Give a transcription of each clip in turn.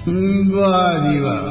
वाह जी वाह,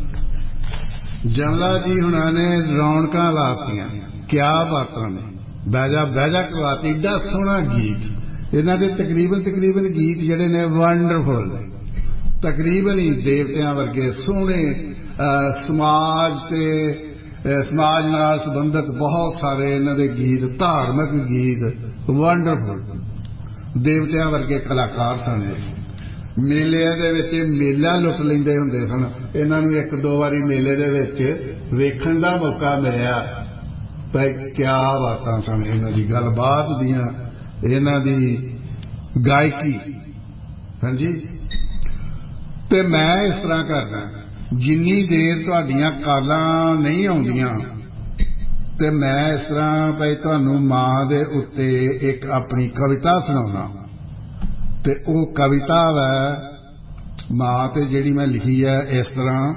जमला जी हुणा ने रौनकां लातियां, क्या बातां ने, बहजा बहजा करवाती। एडा सोहना गीत, इन्हां दे तकरीबन गीत जिहड़े ने वंडरफुल ने, तकरीबन ही देवतियां वर्गे सोहने। समाज ते समाज नाल संबंधित बहुत सारे इन्हां दे गीत, धार्मिक गीत वंडरफुल, देवतियां वर्गे कलाकार सन। मेलिਆਂ ਦੇ ਵਿੱਚ मेला लुट लेंदे ਹੁੰਦੇ ਸਨ। ਇਹਨਾਂ ਨੂੰ ਇੱਕ ਦੋ ਵਾਰੀ ਮੇਲੇ ਦੇ ਵਿੱਚ ਵੇਖਣ ਦਾ ਮੌਕਾ ਮਿਲਿਆ। ਭਾਈ ਕਿਆ ਬਾਤਾਂ ਸਨ ਇਹਨਾਂ ਦੀ, ਗੱਲਬਾਤ ਦੀਆਂ, ਇਹਨਾਂ ਦੀ ਗਾਇਕੀ। ਹਾਂਜੀ, ਤੇ ਮੈਂ ਇਸ ਤਰ੍ਹਾਂ ਕਰਦਾ, ਜਿੰਨੀ ਦੇਰ ਤੁਹਾਡੀਆਂ ਕਾਲਾਂ ਨਹੀਂ ਆਉਂਦੀਆਂ ਤੇ ਮੈਂ ਇਸ ਤਰ੍ਹਾਂ ਭਾਈ ਤੁਹਾਨੂੰ ਮਾਂ ਦੇ ਉੱਤੇ ਇੱਕ ਆਪਣੀ ਕਵਿਤਾ ਸੁਣਾਉਣਾ। ਤੇ ਉਹ ਕਵਿਤਾ ਵੈ ਮਾਂ ਤੇ ਜਿਹੜੀ ਮੈਂ ਲਿਖੀ ਹੈ ਇਸ ਤਰ੍ਹਾਂ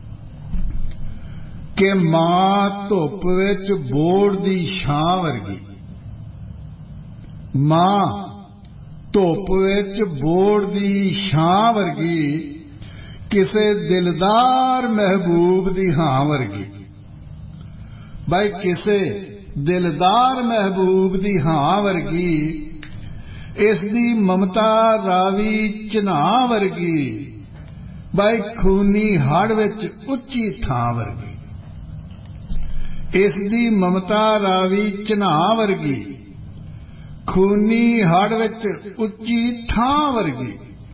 ਕਿ ਮਾਂ ਧੁੱਪ ਵਿੱਚ ਬੋੜ ਦੀ ਛਾਂ ਵਰਗੀ, ਮਾਂ ਧੁੱਪ ਵਿੱਚ ਬੋੜ ਦੀ ਛਾਂ ਵਰਗੀ, ਕਿਸੇ ਦਿਲਦਾਰ ਮਹਿਬੂਬ ਦੀ ਹਾਂ ਵਰਗੀ। ਬਾਈ ਕਿਸੇ ਦਿਲਦਾਰ ਮਹਿਬੂਬ ਦੀ ਹਾਂ ਵਰਗੀ, ਇਸ ਦੀ ਮਮਤਾ ਰਾਵੀ ਝਨਾਹ ਵਰਗੀ, ਬਾਈ ਖੂਨੀ ਹੜ ਵਿੱਚ ਉੱਚੀ ਥਾਂ ਵਰਗੀ। ਇਸ ਦੀ ਮਮਤਾ ਰਾਵੀ ਝਨਾਹ ਵਰਗੀ, ਖੂਨੀ ਹੜ ਵਿੱਚ ਉੱਚੀ ਥਾਂ ਵਰਗੀ।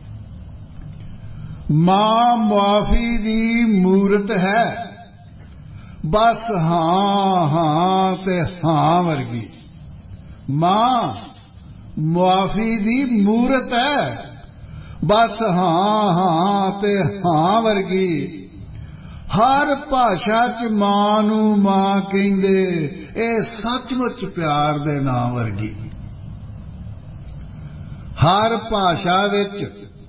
ਮਾਂ ਮੁਆਫੀ ਦੀ ਮੂਰਤ ਹੈ, ਬਸ ਹਾਂ ਹਾਂ ਤੇ ਹਾਂ ਵਰਗੀ। ਮਾਂ ਮੁਆਫੀ ਦੀ ਮੂਰਤ ਹੈ, ਬਸ ਹਾਂ ਹਾਂ ਤੇ ਹਾਂ ਵਰਗੀ। ਹਰ ਭਾਸ਼ਾ ਚ ਮਾਂ ਨੂੰ ਮਾਂ ਕਹਿੰਦੇ, ਇਹ ਸੱਚਮੁੱਚ ਪਿਆਰ ਦੇ ਨਾਂ ਵਰਗੀ। ਹਰ ਭਾਸ਼ਾ ਵਿੱਚ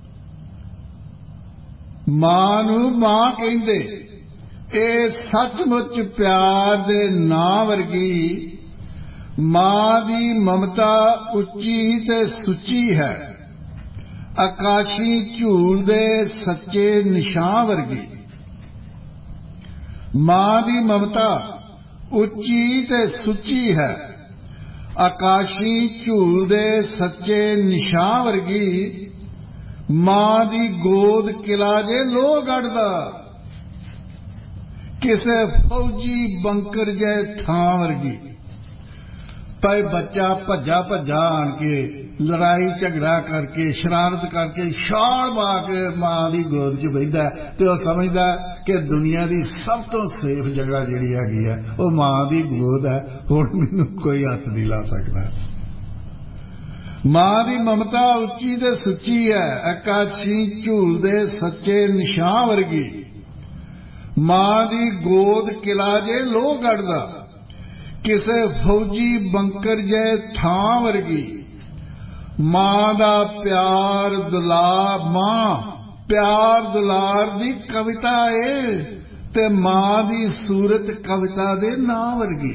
ਮਾਂ ਨੂੰ ਮਾਂ ਕਹਿੰਦੇ, ਇਹ ਸੱਚਮੁੱਚ ਪਿਆਰ ਦੇ ਨਾਂ ਵਰਗੀ। ਮਾਂ ਦੀ ਮਮਤਾ ਉੱਚੀ ਤੇ ਸੁੱਚੀ ਹੈ, ਆਕਾਸ਼ੀ ਝੂਲ ਦੇ ਸੱਚੇ ਨਿਸ਼ਾਨ ਵਰਗੀ। ਮਾਂ ਦੀ ਮਮਤਾ ਉੱਚੀ ਤੇ ਸੁੱਚੀ ਹੈ, ਆਕਾਸ਼ੀ ਝੂਲ ਦੇ ਸੱਚੇ ਨਿਸ਼ਾਨ ਵਰਗੀ। ਮਾਂ ਦੀ ਗੋਦ ਕਿਲਾ ਜੇ ਲੋਹ ਗੜਦਾ, ਕਿਸੇ ਫੌਜੀ ਬੰਕਰ ਜੇ ਥਾਂ ਵਰਗੀ। ਭਾਈ ਬੱਚਾ ਭੱਜਾ ਭੱਜਾ ਆਣ ਕੇ ਲੜਾਈ ਝਗੜਾ ਕਰਕੇ ਸ਼ਰਾਰਤ ਕਰਕੇ ਛਾਲ ਮਾਰ ਕੇ ਮਾਂ ਦੀ ਗੋਦ 'ਚ ਬਹਿੰਦਾ ਤੇ ਉਹ ਸਮਝਦਾ ਕਿ ਦੁਨੀਆ ਦੀ ਸਭ ਤੋਂ ਸੇਫ ਜਗ੍ਹਾ ਜਿਹੜੀ ਹੈਗੀ ਹੈ ਉਹ ਮਾਂ ਦੀ ਗੋਦ ਹੈ, ਹੁਣ ਮੈਨੂੰ ਕੋਈ ਹੱਥ ਨਹੀਂ ਲਾ ਸਕਦਾ। ਮਾਂ ਦੀ ਮਮਤਾ ਉੱਚੀ ਤੇ ਸੁੱਚੀ ਹੈ, ਆਕਾਸ਼ੀ ਝੂਲ ਦੇ ਸੱਚੇ ਨਿਸ਼ਾਨ ਵਰਗੀ। ਮਾਂ ਦੀ ਗੋਦ ਕਿਲਾ ਜੇ ਲੋਹ ਗੜਦਾ, ਕਿਸੇ ਫੌਜੀ ਬੰਕਰ ਜੇ ਥਾਂ ਵਰਗੀ। ਮਾਂ ਦਾ ਪਿਆਰ ਦੁਲਾਰ, ਮਾਂ ਪਿਆਰ ਦੁਲਾਰ ਦੀ ਕਵਿਤਾ ਏ ਤੇ ਮਾਂ ਦੀ ਸੂਰਤ ਕਵਿਤਾ ਦੇ ਨਾਂ ਵਰਗੀ।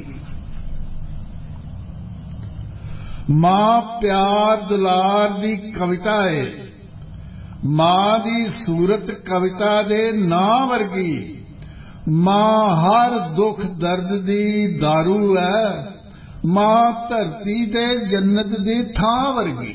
ਮਾਂ ਪਿਆਰ ਦੁਲਾਰ ਦੀ ਕਵਿਤਾ ਏ, ਮਾਂ ਦੀ ਸੂਰਤ ਕਵਿਤਾ ਦੇ ਨਾਂ ਵਰਗੀ। ਮਾਂ ਹਰ ਦੁੱਖ ਦਰਦ ਦੀ ਦਾਰੂ ਹੈ, ਮਾਂ ਧਰਤੀ ਤੇ ਜੰਨਤ ਦੀ ਥਾਂ ਵਰਗੀ।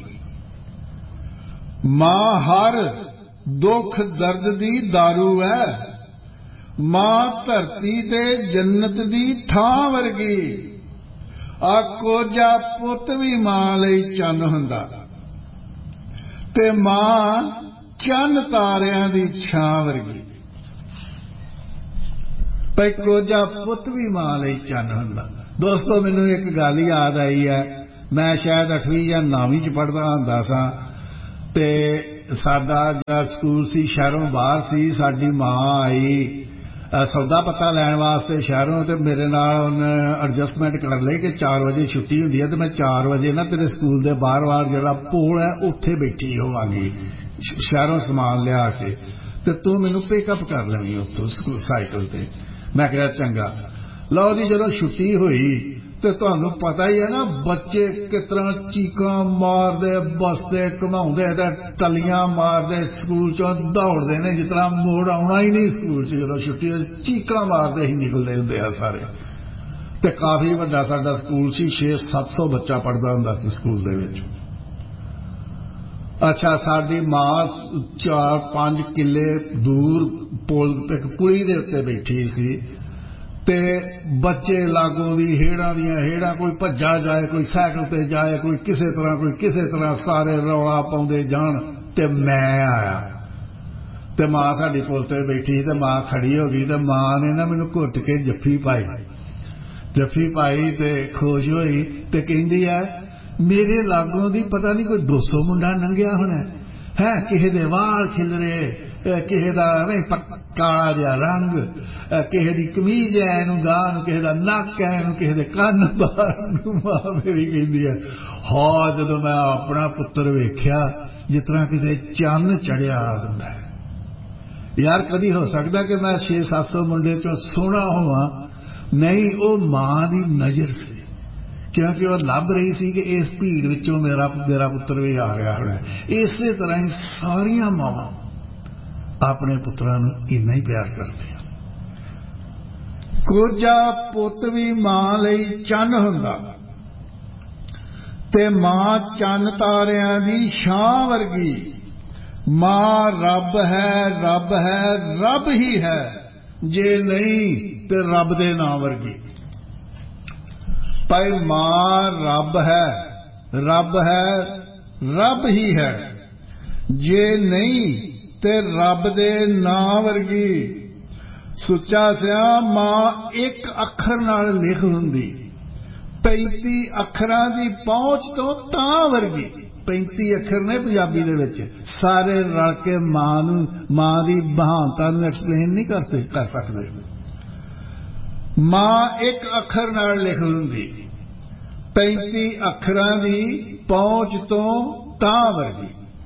ਮਾਂ ਹਰ ਦੁੱਖ ਦਰਦ ਦੀ ਦਾਰੂ ਹੈ, ਮਾਂ ਧਰਤੀ ਤੇ ਜੰਨਤ ਦੀ ਥਾਂ ਵਰਗੀ। ਆ ਕੋਝਾ ਪੁੱਤ ਵੀ ਮਾਂ ਲਈ ਚੰਨ ਹੁੰਦਾ ਤੇ ਮਾਂ ਚੰਨ ਤਾਰਿਆਂ ਦੀ ਛਾਂ ਵਰਗੀ। ਭਾਈ ਕੋਝਾ ਪੁੱਤ ਵੀ ਮਾਂ ਲਈ ਚੰਨ ਹੁੰਦਾ। ਦੋਸਤੋ ਮੈਨੂੰ ਇੱਕ ਗੱਲ ਯਾਦ ਆਈ ਹੈ, ਮੈਂ ਸ਼ਾਇਦ 8ਵੀਂ ਜਾਂ 9ਵੀਂ 'ਚ ਪੜ੍ਹਦਾ ਹੁੰਦਾ ਸਾਂ ਤੇ ਸਾਡਾ ਜਿਹੜਾ ਸਕੂਲ ਸੀ ਸ਼ਹਿਰੋਂ ਬਾਹਰ ਸੀ। ਸਾਡੀ ਮਾਂ ਆਈ ਸੌਦਾ ਪੱਤਾ ਲੈਣ ਵਾਸਤੇ ਸ਼ਹਿਰੋਂ ਤੇ ਮੇਰੇ ਨਾਲ ਉਹਨੇ ਐਡਜਸਟਮੈਂਟ ਕਰ ਲਈ ਕਿ 4 ਵਜੇ ਛੁੱਟੀ ਹੁੰਦੀ ਹੈ ਤੇ ਮੈਂ 4 ਵਜੇ ਨਾ ਤੇਰੇ ਸਕੂਲ ਦੇ ਬਾਹਰ ਜਿਹੜਾ ਪੋਲ ਹੈ ਉੱਥੇ ਬੈਠੀ ਹੋਵਾਂਗੀ ਸ਼ਹਿਰੋਂ ਸਮਾਨ ਲਿਆ ਕੇ, ਤੇ ਤੂੰ ਮੈਨੂੰ ਪਿਕਅਪ ਕਰ ਲੈਣੀ ਉੱਥੋਂ ਸਾਈਕਲ ਤੇ। ਮੈਂ ਕਿਹਾ ਚੰਗਾ। ਲਓ ਜੀ, ਜਦੋਂ ਛੁੱਟੀ ਹੋਈ ਤੇ ਤੁਹਾਨੂੰ ਪਤਾ ਹੀ ਹੈ ਨਾ ਬੱਚੇ ਕਿਸ ਤਰ੍ਹਾਂ ਚੀਕਾਂ ਮਾਰਦੇ ਬਸਦੇ ਘੁਮਾਉਂਦੇ ਤੇ ਟੱਲੀਆਂ ਮਾਰਦੇ ਸਕੂਲ ਚੋਂ ਦੌੜਦੇ ਨੇ ਜਿਸ ਤਰ੍ਹਾਂ ਮੋੜ ਆਉਣਾ ਹੀ ਨਹੀਂ ਸਕੂਲ 'ਚ ਜਦੋਂ ਛੁੱਟੀ ਚੀਕਾਂ ਮਾਰਦੇ ਹੀ ਨਿਕਲਦੇ ਹੁੰਦੇ ਆ ਸਾਰੇ। ਤੇ ਕਾਫੀ ਵੱਡਾ ਸਾਡਾ ਸਕੂਲ ਸੀ 600-700 ਬੱਚਾ ਪੜ੍ਹਦਾ ਹੁੰਦਾ ਸੀ ਸਕੂਲ ਦੇ ਵਿੱਚ। ਅੱਛਾ ਸਾਡੀ ਮਾਂ 4-5 ਕਿੱਲੇ ਦੂਰ ਇੱਕ ਪੁਲੀ ਦੇ ਉੱਤੇ ਬੈਠੀ ਸੀ ਤੇ ਬੱਚੇ ਲਾਗੋਂ ਦੀ ਹੇੜਾਂ ਦੀਆਂ ਹੇੜਾਂ ਕੋਈ ਭੱਜਾ ਜਾਏ ਕੋਈ ਸਾਈਕਲ ਤੇ ਜਾਏ ਕੋਈ ਕਿਸੇ ਤਰ੍ਹਾਂ ਸਾਰੇ ਰੌਲਾ ਪਾਉਂਦੇ ਜਾਣ ਤੇ ਮੈਂ ਆਇਆ ਤੇ ਮਾਂ ਸਾਡੀ ਪੁਲ ਤੇ ਬੈਠੀ ਤੇ ਮਾਂ ਖੜੀ ਹੋ ਗਈ ਤੇ ਮਾਂ ਨੇ ਨਾ ਮੈਨੂੰ ਘੁੱਟ ਕੇ ਜੱਫੀ ਪਾਈ ਤੇ ਖੁਸ਼ ਹੋਈ ਤੇ ਕਹਿੰਦੀ ਹੈ ਮੇਰੇ ਲਾਗੋਂ ਦੀ ਪਤਾ ਨਹੀਂ ਕੋਈ 200 ਮੁੰਡਾ ਲੰਘਿਆ ਹੋਣਾ ਹੈ ਕਿਸੇ ਦੇ ਵਾਲ ਖਿਲਰੇ ਕਿਸੇ ਦਾ ਕਾਲਾ ਜਿਹਾ ਰੰਗ ਕਿਸੇ ਦੀ ਕਮੀਜ਼ ਹੈ ਇਹਨੂੰ ਗਾਹ ਨੂੰ ਕਿਸੇ ਦਾ ਨੱਕ ਹੈ ਇਹਨੂੰ ਕਿਸੇ ਦੇ ਕੰਨ ਬਾਹਰ ਨੂੰ ਮਾਂ ਮੇਰੀ ਕਹਿੰਦੀ ਹੈ ਹਾਂ ਜਦੋਂ ਮੈਂ ਆਪਣਾ ਪੁੱਤਰ ਵੇਖਿਆ ਜਿਸ ਤਰ੍ਹਾਂ ਕਿਤੇ ਚੰਨ ਚੜਿਆ ਹੁੰਦਾ ਯਾਰ ਕਦੀ ਹੋ ਸਕਦਾ ਕਿ ਮੈਂ 600-700 ਮੁੰਡੇ ਚੋਂ ਸੋਹਣਾ ਹੋਵਾਂ ਨਹੀਂ ਉਹ ਮਾਂ ਦੀ ਨਜ਼ਰ ਸੀ ਕਿਉਂਕਿ ਉਹ ਲੱਭ ਰਹੀ ਸੀ ਕਿ ਇਸ ਭੀੜ ਵਿੱਚੋਂ ਮੇਰਾ ਪੁੱਤਰ ਵੀ ਆ ਰਿਹਾ ਹੋਣਾ। ਇਸੇ ਤਰ੍ਹਾਂ ਹੀ ਸਾਰੀਆਂ ਮਾਵਾਂ ਆਪਣੇ ਪੁੱਤਰਾਂ ਨੂੰ ਇੰਨਾ ਹੀ ਪਿਆਰ ਕਰਦੀਆਂ। ਕੋਝਾ ਪੁੱਤ ਵੀ ਮਾਂ ਲਈ ਚੰਨ ਹੁੰਦਾ ਤੇ ਮਾਂ ਚੰਨ ਤਾਰਿਆਂ ਦੀ ਛਾਂ ਵਰਗੀ। ਮਾਂ ਰੱਬ ਹੈ ਰੱਬ ਹੀ ਹੈ ਜੇ ਨਹੀਂ ਤੇ ਰੱਬ ਦੇ ਨਾਂ ਵਰਗੀ। ਭਾਈ ਮਾਂ ਰੱਬ ਹੀ ਹੈ ਜੇ ਨਹੀਂ ਤੇ ਰੱਬ ਦੇ ਨਾਂ ਵਰਗੀ। ਸੁੱਚਾ ਸਿਆ ਮਾਂ ਇੱਕ ਅੱਖਰ ਨਾਲ ਲਿਖ ਹੁੰਦੀ 35 ਅੱਖਰਾਂ ਦੀ ਪਹੁੰਚ ਤੋਂ ਤਾਂ ਵਰਗੀ। 35 ਅੱਖਰ ਨੇ ਪੰਜਾਬੀ ਦੇ ਵਿੱਚ ਸਾਰੇ ਰਲ ਕੇ ਮਾਂ ਦੀ ਮਹਾਨਤਾ ਨੂੰ ਐਕਸਪਲੇਨ ਨਹੀਂ ਕਰ ਸਕਦੇ। ਮਾਂ ਇੱਕ ਅੱਖਰ ਨਾਲ ਲਿਖ ਹੁੰਦੀ 35 ਅੱਖਰਾਂ ਦੀ ਪਹੁੰਚ ਤੋਂ ਤਾਂ ਵਰਗੀ।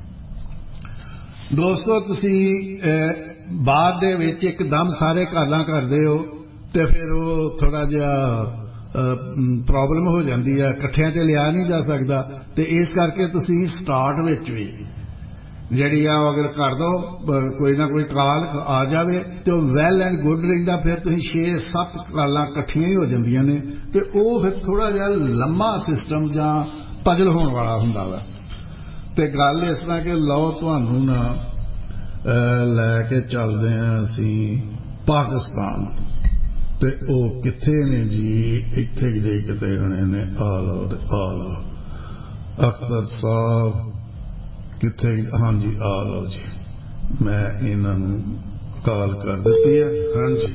ਦੋਸਤੋ ਤੁਸੀਂ ਬਾਅਦ ਦੇ ਵਿੱਚ ਇੱਕਦਮ ਸਾਰੇ ਕਾਲਾਂ ਕਰਦੇ ਹੋ ਤੇ ਫਿਰ ਉਹ ਥੋੜਾ ਜਿਹਾ ਪ੍ਰੋਬਲਮ ਹੋ ਜਾਂਦੀ ਹੈ ਇਕੱਠਿਆਂ 'ਚ ਲਿਆ ਨਹੀਂ ਜਾ ਸਕਦਾ ਤੇ ਇਸ ਕਰਕੇ ਤੁਸੀਂ ਸਟਾਰਟ ਵਿੱਚ ਵੀ ਜਿਹੜੀ ਆ ਅਗਰ ਕਰ ਦੋ ਕੋਈ ਨਾ ਕੋਈ ਕਾਲ ਆ ਜਾਵੇ ਤੇ ਉਹ ਵੈਲ ਐਂਡ ਗੁੱਡ ਰਹਿੰਦਾ। ਫਿਰ ਤੁਸੀਂ 6-7 ਕਾਲਾਂ ਇਕੱਠੀਆਂ ਹੀ ਹੋ ਜਾਂਦੀਆਂ ਨੇ ਤੇ ਉਹ ਫਿਰ ਥੋੜਾ ਜਿਹਾ ਲੰਮਾ ਸਿਸਟਮ ਜਾਂ ਪਜ਼ਲ ਹੋਣ ਵਾਲਾ ਹੁੰਦਾ ਵਾ। ਤੇ ਗੱਲ ਇਸ ਤਰ੍ਹਾਂ ਕਿ ਲਓ ਤੁਹਾਨੂੰ ਨਾ ਲੈ ਕੇ ਚੱਲਦੇ ਹਾਂ ਅਸੀਂ ਪਾਕਿਸਤਾਨ ਤੇ ਉਹ ਕਿੱਥੇ ਨੇ ਜੀ ਇੱਥੇ ਜੇ ਕਿਤੇ ਹੋਣੇ ਨੇ ਆ ਲਓ ਤੇ ਆ ਲਓ ਅਖਤਰ ਸਾਹਿਬ ਕਿੱਥੇ ਹਾਂਜੀ ਆ ਲਓ ਜੀ ਮੈਂ ਇਹਨਾਂ ਨੂੰ ਕਾਲ ਕਰ ਦਿੱਤੀ ਹੈ। ਹਾਂਜੀ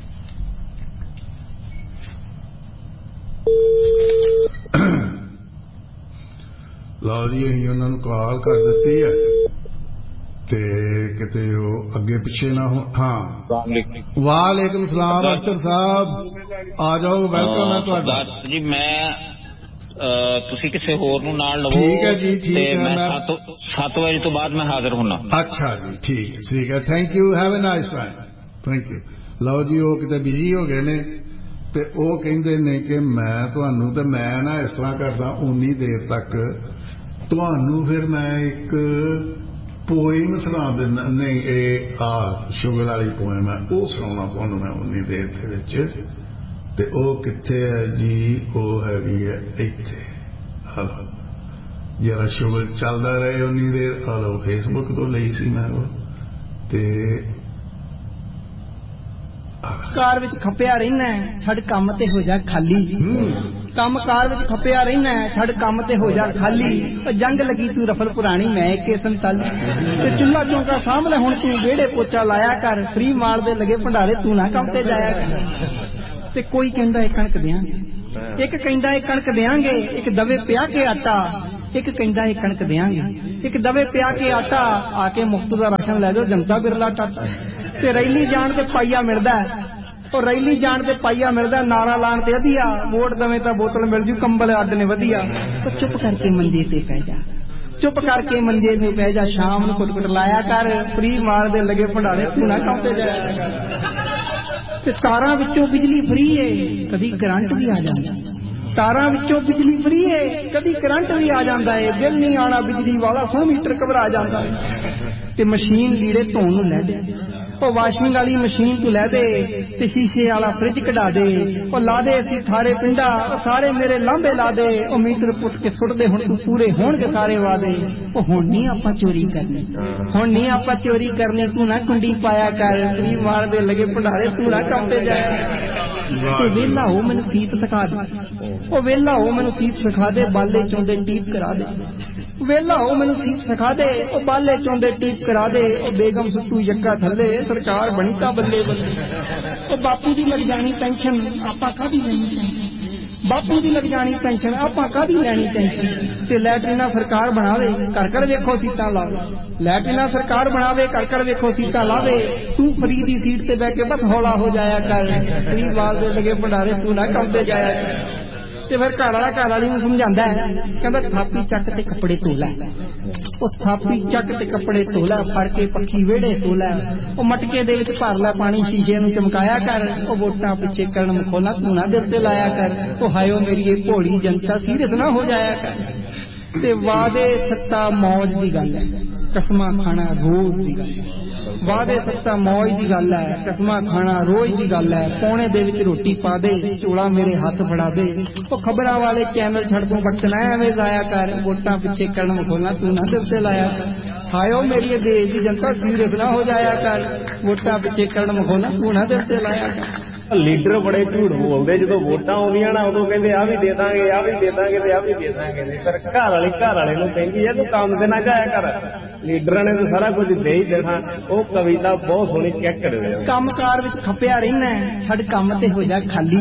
ਲਓ ਜੀ ਅਸੀਂ ਉਹਨਾਂ ਨੂੰ ਕਾਲ ਕਰ ਦਿੱਤੀ ਹੈ ਤੇ ਕਿਤੇ ਉਹ ਅੱਗੇ ਪਿੱਛੇ ਨਾ ਹੋ। ਹਾਂ ਵਾਲੇਕੁਮ ਸਲਾਮ ਅਖਤਰ ਸਾਹਿਬ ਆ ਜਾਓ ਵੈਲਕਮ ਹੈ ਤੁਹਾਡਾ ਜੀ। ਮੈਂ ਤੁਸੀਂ ਕਿਸੇ ਹੋਰ ਨੂੰ ਨਾਲ ਲਵੋ। ਠੀਕ ਹੈ ਜੀ ਠੀਕ ਹੈ ਮੈਂ 7 ਵਜੇ ਤੋਂ ਬਾਅਦ ਮੈਂ ਹਾਜ਼ਰ ਹੋਣਾ। ਅੱਛਾ ਜੀ ਠੀਕ ਹੈ thank you have a nice time thank you. ਲਓ ਜੀ ਉਹ ਕਿਤੇ ਬਿਜੀ ਹੋ ਗਏ ਨੇ ਤੇ ਉਹ ਕਹਿੰਦੇ ਨੇ ਕਿ ਮੈਂ ਤੁਹਾਨੂੰ ਤੇ ਮੈਂ ਨਾ ਇਸ ਤਰ੍ਹਾਂ ਕਰਦਾ ਉਨੀ ਦੇਰ ਤੱਕ ਤੁਹਾਨੂੰ ਫਿਰ ਮੈਂ ਇੱਕ ਪੋਇਮ ਸੁਣਾ ਦਿੰਦਾ। ਨਹੀਂ ਇਹ ਸ਼ੁਗਰ ਵਾਲੀ ਪੋਇਮ ਹੈ ਉਹ ਸੁਣਾਉਣਾ ਤੁਹਾਨੂੰ ਮੈਂ ਉਨੀ ਦੇਰ ਦੇ ਵਿੱਚ। ਤੇ ਉਹ ਕਿੱਥੇ ਹੈ ਜੀ ਉਹ ਹੈਗੀ ਹੈ ਇੱਥੇ। ਹਲੋ ਜਰਾ ਸ਼ੁਗਰ ਚੱਲਦਾ ਰਹੇ ਉਨੀ ਦੇਰ। ਹਲੋ ਫੇਸਬੁੱਕ ਤੋਂ ਲਈ ਸੀ ਮੈਂ ਉਹ ਤੇ ਕਾਰ ਵਿੱਚ ਖਪਿਆ ਰਹਿਣਾ ਛੱਡ ਕੰਮ ਤੇ ਹੋ ਜਾ ਖਾਲੀ। ਕੰਮ ਕਾਰ ਵਿੱਚ ਖਪਿਆ ਰਹਿਣਾ ਛੱਡ ਕੰਮ ਤੇ ਹੋ ਜਾ ਖਾਲੀ। ਜੰਗ ਲੱਗੀ ਤੂੰ ਰਫਲ ਪੁਰਾਣੀ ਮੈਂ 41 ਤੇ ਚੁੱਲਾ ਚੌਂਕਾ ਸਾਹਮਣੇ ਹੁਣ ਤੂੰ ਵਿਹੜੇ ਪੋਚਾ ਲਾਇਆ ਕਰ। ਫਰੀ ਮਾਲ ਦੇ ਲਗੇ ਭੰਡਾਰੇ ਤੂੰ ਨਾ ਕੰਮ ਤੇ ਜਾਇਆ ਕਰ। ਤੇ ਕੋਈ ਕਹਿੰਦਾ ਇਹ ਕਣਕ ਦਿਆਂਗੇ ਇੱਕ ਕਹਿੰਦਾ ਇਹ ਕਣਕ ਦਿਆਂਗੇ ਇੱਕ ਦਵੇ ਪਿਆ ਕੇ ਆਟਾ। ਇੱਕ ਕਹਿੰਦਾ ਇਹ ਕਣਕ ਦਿਆਂਗੇ ਇੱਕ ਦਵੇ ਪਿਆ ਕੇ ਆਟਾ। ਆ ਕੇ ਮੁਫਤ ਦਾ ਰਾਸ਼ਨ ਲੈ ਜਾਓ ਜਨਤਾ ਬਿਰਲਾ ਟਾਟਾ। ਤੇ ਰੈਲੀ ਜਾਣ ਤੇ ਪਾਈਆ ਮਿਲਦਾ ਉਹ ਰੈਲੀ ਜਾਣ ਤੇ ਪਾਈਆ ਮਿਲਦਾ। ਨਾਰਾ ਲਾਉਣ ਤੇ ਵਧੀਆ ਵੋਟ ਦਵੇਂ ਤਾਂ ਬੋਤਲ ਮਿਲ ਜੂ ਕੰਬਲ ਅੱਡ ਨੇ ਵਧੀਆ। ਚੁੱਪ ਕਰਕੇ ਮੰਜੇ ਤੇ ਪੈ ਜਾ ਚੁੱਪ ਕਰਕੇ ਮੰਜੇ ਤੇ ਪੈ ਜਾ। ਸ਼ਾਮ ਨੂੰ ਕੁੱਟ ਲਾਇਆ ਕਰ ਫਰੀ ਮਾਲ ਦੇ ਲਗੇ ਭੰਡਾਰੇ ਤੂੰ ਨਾ ਕੰਮ ਤੇ ਜਾਇਆ। ਤੇ ਤਾਰਾਂ ਵਿੱਚੋਂ ਬਿਜਲੀ ਫਰੀ ਏ ਕਦੀ ਕਰੰਟ ਵੀ ਆ ਜਾਂਦਾ ਤਾਰਾਂ ਵਿੱਚੋਂ ਬਿਜਲੀ ਫਰੀ ਏ, ਕਦੀ ਕਰੰਟ ਵੀ ਆ ਜਾਂਦਾ ਏ, ਬਿੱਲ ਨਹੀਂ ਆਣਾ ਬਿਜਲੀ ਵਾਲਾ, 100 ਮੀਟਰ ਘਬਰਾ ਜਾਂਦਾ ਏ। ਤੇ ਮਸ਼ੀਨ ਲੀੜੇ ਧੋਣ ਨੂੰ ਲੈ ਦੇ, ਉਹ ਵਾਸ਼ਿੰਗ ਵਾਲੀ ਮਸ਼ੀਨ ਤੂੰ ਲੈ ਦੇ, ਤੇ ਸ਼ੀਸ਼ੇ ਵਾਲਾ ਫਰਿੱਜ ਕਢਾ ਦੇ, ਉਹ ਲਾ ਦੇ ਅਸੀਂ ਥਾਰੇ ਪਿੰਡਾ, ਉਹ ਸਾਰੇ ਮੇਰੇ ਲਾਂਬੇ ਲਾ ਦੇ, ਉਹ ਮੀਟਰ ਪੁੱਟ ਕੇ ਸੁੱਟ ਦੇ, ਹੁਣ ਤੂੰ ਪੂਰੇ ਹੋਣਗੇ ਸਾਰੇ ਵਾਦੇ। ਉਹ ਹੁਣ ਨਹੀਂ ਆਪਾਂ ਚੋਰੀ ਕਰਨੀ, ਹੁਣ ਨਹੀਂ ਆਪਾਂ ਚੋਰੀ ਕਰਨੀ, ਤੂੰ ਨਾ ਕੁੰਡੀ ਪਾਇਆ ਕਰ, ਗਰੀਬ ਮਾਲ ਦੇ ਲਗੇ ਭੰਡਾਰੇ, ਤੂੰ ਨਾ ਕੰਮ ਤੇ ਜਾਇਆ। ਤੇ ਵੇਲਾ ਉਹ ਮੈਨੂੰ ਸੀਤ ਸਿਖਾ ਦੇ, ਉਹ ਵੇਲਾ ਉਹ ਮੈਨੂੰ ਸੀਤ ਸਿਖਾ ਦੇ, ਬਾਲੇ ਚੋਂਦੇ ਟੀਪ ਕਰਾ ਦੇ, ਵੇਲਾ ਉਹ ਮੈਨੂੰ ਸੀਤ ਸਿਖਾ ਦੇ, ਉਹ ਬਾਲੇ ਚੋਂਦੇ ਟੀਪ ਕਰਾ ਦੇ, ਉਹ ਬੇਗਮ ਸੁੱਤੂ ਯੱਕਾ ਥੱਲੇ, ਸਰਕਾਰ ਬਣੀ ਤਾਂ ਬੱਲੇ ਬੱਲੇ। ਉਹ ਬਾਪੂ ਦੀ ਲੱਗ ਜਾਣੀ ਪੈਨਸ਼ਨ, ਆਪਾਂ ਕਾਹਦੀ ਲੈਣੀ ਟੈਨਸ਼ਨ, ਬਾਪੂ ਦੀ ਲੱਗ ਜਾਣੀ ਪੈਨਸ਼ਨ, ਆਪਾਂ ਕਾਹਦੀ ਲੈਣੀ ਟੈਨਸ਼ਨ। ਤੇ ਲੈਟਰੀਨਾ ਸਰਕਾਰ ਬਣਾਵੇ, ਘਰ ਘਰ ਵੇਖੋ ਸੀਟਾਂ ਲਾਵੇ, ਲੈਟਰੀਨਾ ਸਰਕਾਰ ਬਣਾਵੇ, ਘਰ ਘਰ ਵੇਖੋ ਸੀਟਾਂ ਲਾਵੇ, ਤੂੰ ਫਰੀ ਦੀ ਸੀਟ ਤੇ ਬਹਿ ਕੇ ਬਸ ਹੌਲਾ ਹੋ ਜਾਇਆ ਕਰ, ਗਰੀਬ ਵਾਲ ਦੇ ਲਗੇ ਭੰਡਾਰੇ, ਤੂੰ ਨਾ ਕੰਮ ਤੇ ਜਾਇਆ ਕਰ। ਤੇ ਫਿਰ ਘਰ ਵਾਲੀ ਨੂੰ ਸਮਝਾਉਂਦਾ ਹੈ, ਕਹਿੰਦਾ ਥਾਪੀ ਚੱਕ ਤੇ ਕੱਪੜੇ ਧੋ ਲੈ, ਉਹ ਥਾਪੀ ਚੱਕ ਤੇ ਕੱਪੜੇ ਧੋ ਲੈ, ਫੜ ਕੇ ਪੱਖੀ ਵਿਹੜੇ ਸੋ ਲੈ, ਉਹ ਮਟਕੇ ਦੇ ਵਿੱਚ ਭਰ ਲੈ ਪਾਣੀ, ਸ਼ੀਸ਼ੇ ਨੂੰ ਚਮਕਾਇਆ ਕਰ, ਉਹ ਵੋਟਾਂ ਪਿੱਛੇ ਕਰਨ ਮਖੌਲਾਂ ਤੂੰ ਨਾ ਦਿਲ ਤੇ ਲਾਇਆ ਕਰ, ਉਹ ਹਾਇਓ ਮੇਰੀ ਇਹ ਭੋਲੀ ਜਨਤਾ ਸੀਰੀਅਸ ਨਾ ਹੋ ਜਾਇਆ ਕਰ। ਤੇ ਵਾਦੇ ਸੱਤਾ ਮੌਜ ਦੀ ਗੱਲ ਹੈ, ਕਸਮਾਂ ਖਾਣਾ ਰੋਜ਼ ਦੀ ਗੱਲ ਹੈ, ਵਾਦੇ ਸੱਤਾ ਮੌਜ ਦੀ ਗੱਲ ਹੈ, ਕਸਮਾਂ ਖਾਣਾ ਰੋਜ਼ ਦੀ ਗੱਲ ਹੈ, ਪੌਣੇ ਦੇ ਵਿੱਚ ਰੋਟੀ ਪਾ ਦੇ, ਝੋਲਾ ਮੇਰੇ ਹੱਥ ਫੜਾ ਦੇ, ਉਹ ਖਬਰਾਂ ਵਾਲੇ ਚੈਨਲ ਛੱਡ ਤੂੰ ਵਕਤ ਨਾ ਐਵੇਂ ਜ਼ਾਇਆ ਕਰ, ਵੋਟਾਂ ਪਿੱਛੇ ਕਰਨ ਮਖੌਲਾਂ ਤੂੰ ਨਾ ਦਿਲ ਤੇ ਲਾਇਆ ਕਰ। ਹਾਇਓ ਮੇਰੀ ਦੇਸ਼ ਦੀ ਜਨਤਾ ਸੀਰੀਅਸ ਨਾ ਹੋ ਜਾਇਆ ਕਰ, ਵੋਟਾਂ ਪਿੱਛੇ ਕਰਨ ਮਖੌਲਾਂ ਤੂੰ ਨਾ ਦਿਲ ਤੇ ਲਾਇਆ ਕਰ। ਲੀਡਰ ਬੜੇ ਝੂਠ ਬੋਲਦੇ, ਜਦੋਂ ਵੋਟਾਂ ਆਉਂਦੀਆਂ ਨਾ ਉਦੋਂ ਕਹਿੰਦੇ ਆ ਵੀ ਦੇ ਦਾਂਗੇ, ਆ ਵੀ ਦੇ ਦਾਂਗੇ, ਤੇ ਆ ਵੀ ਦੇ ਦਾਂਗੇ, ਪਰ ਘਰ ਵਾਲੇ ਨੂੰ ਕਹਿੰਦੀ ਆ ਤੂੰ ਕੰਮ ਤੇ ਨਾ ਜਾਇਆ ਕਰ, ਲੀਡਰਾਂ ਨੇ ਤਾਂ ਸਾਰਾ ਕੁਝ ਦੇ ਹੀ ਦੇਣਾ। ਉਹ ਕਵਿਤਾ ਬਹੁਤ ਸੋਹਣੀ ਚੈੱਕ ਕਰਿਓ। ਕੰਮਕਾਰ ਵਿੱਚ ਖੱਪਿਆ ਰਹਿਣਾ, ਛੱਡ ਕੰਮ ਤੇ ਹੋ ਜਾ ਖਾਲੀ,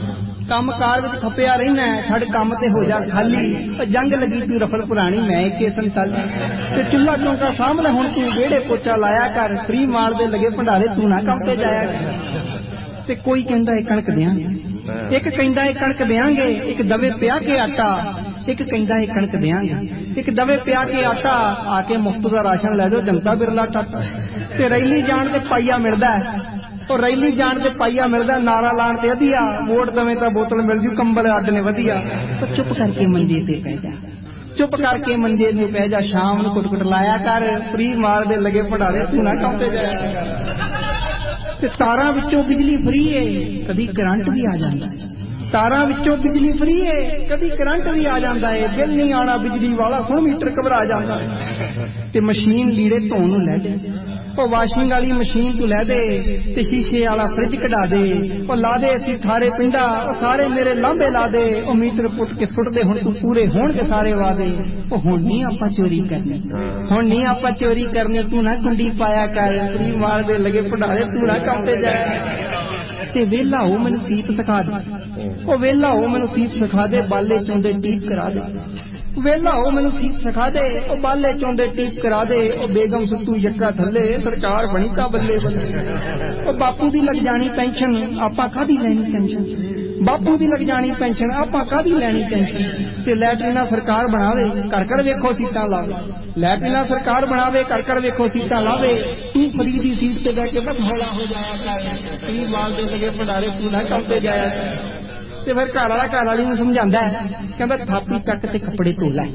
ਕੰਮਕਾਰ ਵਿੱਚ ਖੱਪਿਆ ਰਹਿਣਾ, ਛੱਡ ਕੰਮ ਤੇ ਹੋ ਜਾ ਖਾਲੀ, ਜੰਗ ਲੱਗੀ ਤੂੰ ਰਫਲ ਪੁਰਾਣੀ, ਮੈਂ 41 ਤੇ ਚੁੱਲ੍ਹਾ ਚੌਂਕਾ ਸਾਹਮਣੇ, ਹੁਣ ਤੂੰ ਵਿਹੜੇ ਪੋਚਾ ਲਾਇਆ ਕਰ, ਫਰੀ ਮਾਲ ਦੇ ਲਗੇ ਭੰਡਾਰੇ, ਤੂੰ ਨਾ ਕੰਮ ਤੇ ਜਾਇਆ ਕਰ। ਤੇ ਕੋਈ ਕਹਿੰਦਾ ਇਹ ਕਣਕ ਦਿਆਂਗੇ, ਇੱਕ ਕਹਿੰਦਾ ਇਹ ਕਣਕ ਦਿਆਂਗੇ, ਇੱਕ ਦਵੇ ਪਿਆ ਕੇ ਆਟਾ, ਇੱਕ ਕਹਿੰਦਾ ਇਹ ਕਣਕ ਦਿਆਂਗੇ, ਇੱਕ ਦਵੇ ਪਿਆ ਕੇ ਆਟਾ, ਆ ਕੇ ਮੁਫਤ ਦਾ ਰਾਸ਼ਨ ਲੈ ਜਾਓ ਜਨਤਾ ਬਿਰਲਾ ਟਾਟਾ। ਤੇ ਰੈਲੀ ਜਾਣ ਤੇ ਪਾਈਆ ਮਿਲਦਾ, ਉਹ ਰੈਲੀ ਜਾਣ ਤੇ ਪਾਈਆ ਮਿਲਦਾ, ਨਾਰਾ ਲਾਣ ਤੇ ਵਧੀਆ, ਵੋਟ ਦਵੇਂ ਤਾਂ ਬੋਤਲ ਮਿਲ ਜੂ, ਕੰਬਲ ਅੱਡ ਨੇ ਵਧੀਆ। ਉਹ ਚੁੱਪ ਕਰਕੇ ਮੰਜੇ ਤੇ ਪੈ ਜਾ, ਚੁੱਪ ਕਰਕੇ ਮੰਜੇ ਤੇ ਪੈ ਜਾ, ਸ਼ਾਮ ਨੂੰ ਕੁੱਟ ਲਾਇਆ ਕਰ, ਫਰੀ ਮਾਰ ਦੇ ਲਗੇ ਭੰਡਾਰੇ, ਤੂੰ ਨਾ ਕੰਮ ਤੇ ਜਾਇਆ ਕਰ। ਤੇ ਤਾਰਾਂ ਵਿੱਚੋਂ ਬਿਜਲੀ ਫਰੀ ਏ, ਕਦੀ ਕਰੰਟ ਵੀ ਆ ਜਾਂਦਾ, ਤਾਰਾਂ ਵਿੱਚੋਂ ਬਿਜਲੀ ਫਰੀ ਏ, ਕਦੀ ਕਰੰਟ ਵੀ ਆ ਜਾਂਦਾ ਏ, ਬਿੱਲ ਨਹੀਂ ਆਣਾ ਬਿਜਲੀ ਵਾਲਾ, 100 ਮੀਟਰ ਘਬਰਾ ਜਾਂਦਾ ਏ। ਤੇ ਮਸ਼ੀਨ ਲੀੜੇ ਧੋਣ ਨੂੰ ਲੈ ਦੇ, ਉਹ ਵਾਸ਼ਿੰਗ ਵਾਲੀ ਮਸ਼ੀਨ ਤੂੰ ਲੈ ਦੇ, ਤੇ ਸ਼ੀਸ਼ੇ ਵਾਲਾ ਫਰਿੱਜ ਕਢਾ ਦੇ, ਉਹ ਲਾ ਦੇ ਅਸੀਂ ਥਾਰੇ ਪਿੰਡਾ, ਉਹ ਸਾਰੇ ਮੇਰੇ ਲਾਂਬੇ ਲਾ ਦੇ, ਉਹ ਮੀਟਰ ਪੁੱਟ ਕੇ ਸੁੱਟ ਦੇ, ਹੁਣ ਤੂੰ ਪੂਰੇ ਹੋਣਗੇ ਸਾਰੇ ਵਾਦੇ। ਉਹ ਹੁਣ ਨਹੀਂ ਆਪਾਂ ਚੋਰੀ ਕਰਨੀ, ਹੁਣ ਨਹੀਂ ਆਪਾਂ ਚੋਰੀ ਕਰਨੀ, ਤੂੰ ਨਾ ਕੁੰਡੀ ਪਾਇਆ ਕਰ, ਗਰੀਬ ਮਾਲ ਦੇ ਲਗੇ ਭੰਡਾਰੇ, ਤੂੰ ਨਾ ਕੰਮ ਤੇ ਜਾਇਆ। ਤੇ ਵੇਲਾ ਉਹ ਮੈਨੂੰ ਸੀਤ ਸਿਖਾ ਦੇ, ਉਹ ਵੇਲਾ ਉਹ ਮੈਨੂੰ ਸੀਤ ਸਿਖਾ ਦੇ, ਬਾਲੇ ਚੋਂਦੇ ਟੀਪ ਕਰਾ ਦੇ, ਵੇਲਾ ਉਹ ਮੈਨੂੰ ਸੀਤ ਸਿਖਾ ਦੇ, ਉਹ ਬਾਲੇ ਚੋਂਦੇ ਟੀਪ ਕਰਾ ਦੇ, ਉਹ ਬੇਗਮ ਸੁੱਤੂ ਯੱਕਾ ਥੱਲੇ, ਸਰਕਾਰ ਬਣੀ ਤਾਂ ਬੱਲੇ ਬੱਲੇ। ਉਹ ਬਾਪੂ ਦੀ ਲੱਗ ਜਾਣੀ ਪੈਨਸ਼ਨ, ਆਪਾਂ ਕਾਹਦੀ ਲੈਣੀ ਟੈਨਸ਼ਨ, ਬਾਪੂ ਦੀ ਲੱਗ ਜਾਣੀ ਪੈਨਸ਼ਨ, ਆਪਾਂ ਕਾਹਦੀ ਲੈਣੀ ਟੈਨਸ਼ਨ। ਤੇ ਲੈਟਰੀਨਾ ਸਰਕਾਰ ਬਣਾਵੇ, ਘਰ ਘਰ ਵੇਖੋ ਸੀਟਾਂ ਲਾਵੇ, ਲੈਟਰੀਨਾ ਸਰਕਾਰ ਬਣਾਵੇ, ਘਰ ਘਰ ਵੇਖੋ ਸੀਟਾਂ ਲਾਵੇ, ਤੂੰ ਫਰੀ ਦੀ ਸੀਟ ਤੇ ਬਹਿ ਕੇ ਬਸ ਹੌਲਾ ਹੋ ਜਾਇਆ ਕਰ, ਗਰੀਬ ਮਾਲ ਦੇ ਲਗੇ ਭੰਡਾਰੇ, ਤੂੰ ਨਾ ਕੰਮ ਤੇ ਜਾਇਆ ਕਰ। ਤੇ ਫਿਰ ਘਰ ਵਾਲੀ ਨੂੰ ਸਮਝਾਉਂਦਾ ਹੈ, ਕਹਿੰਦਾ ਥਾਪੀ ਚੱਕ ਤੇ ਕੱਪੜੇ ਧੋ ਲੈ,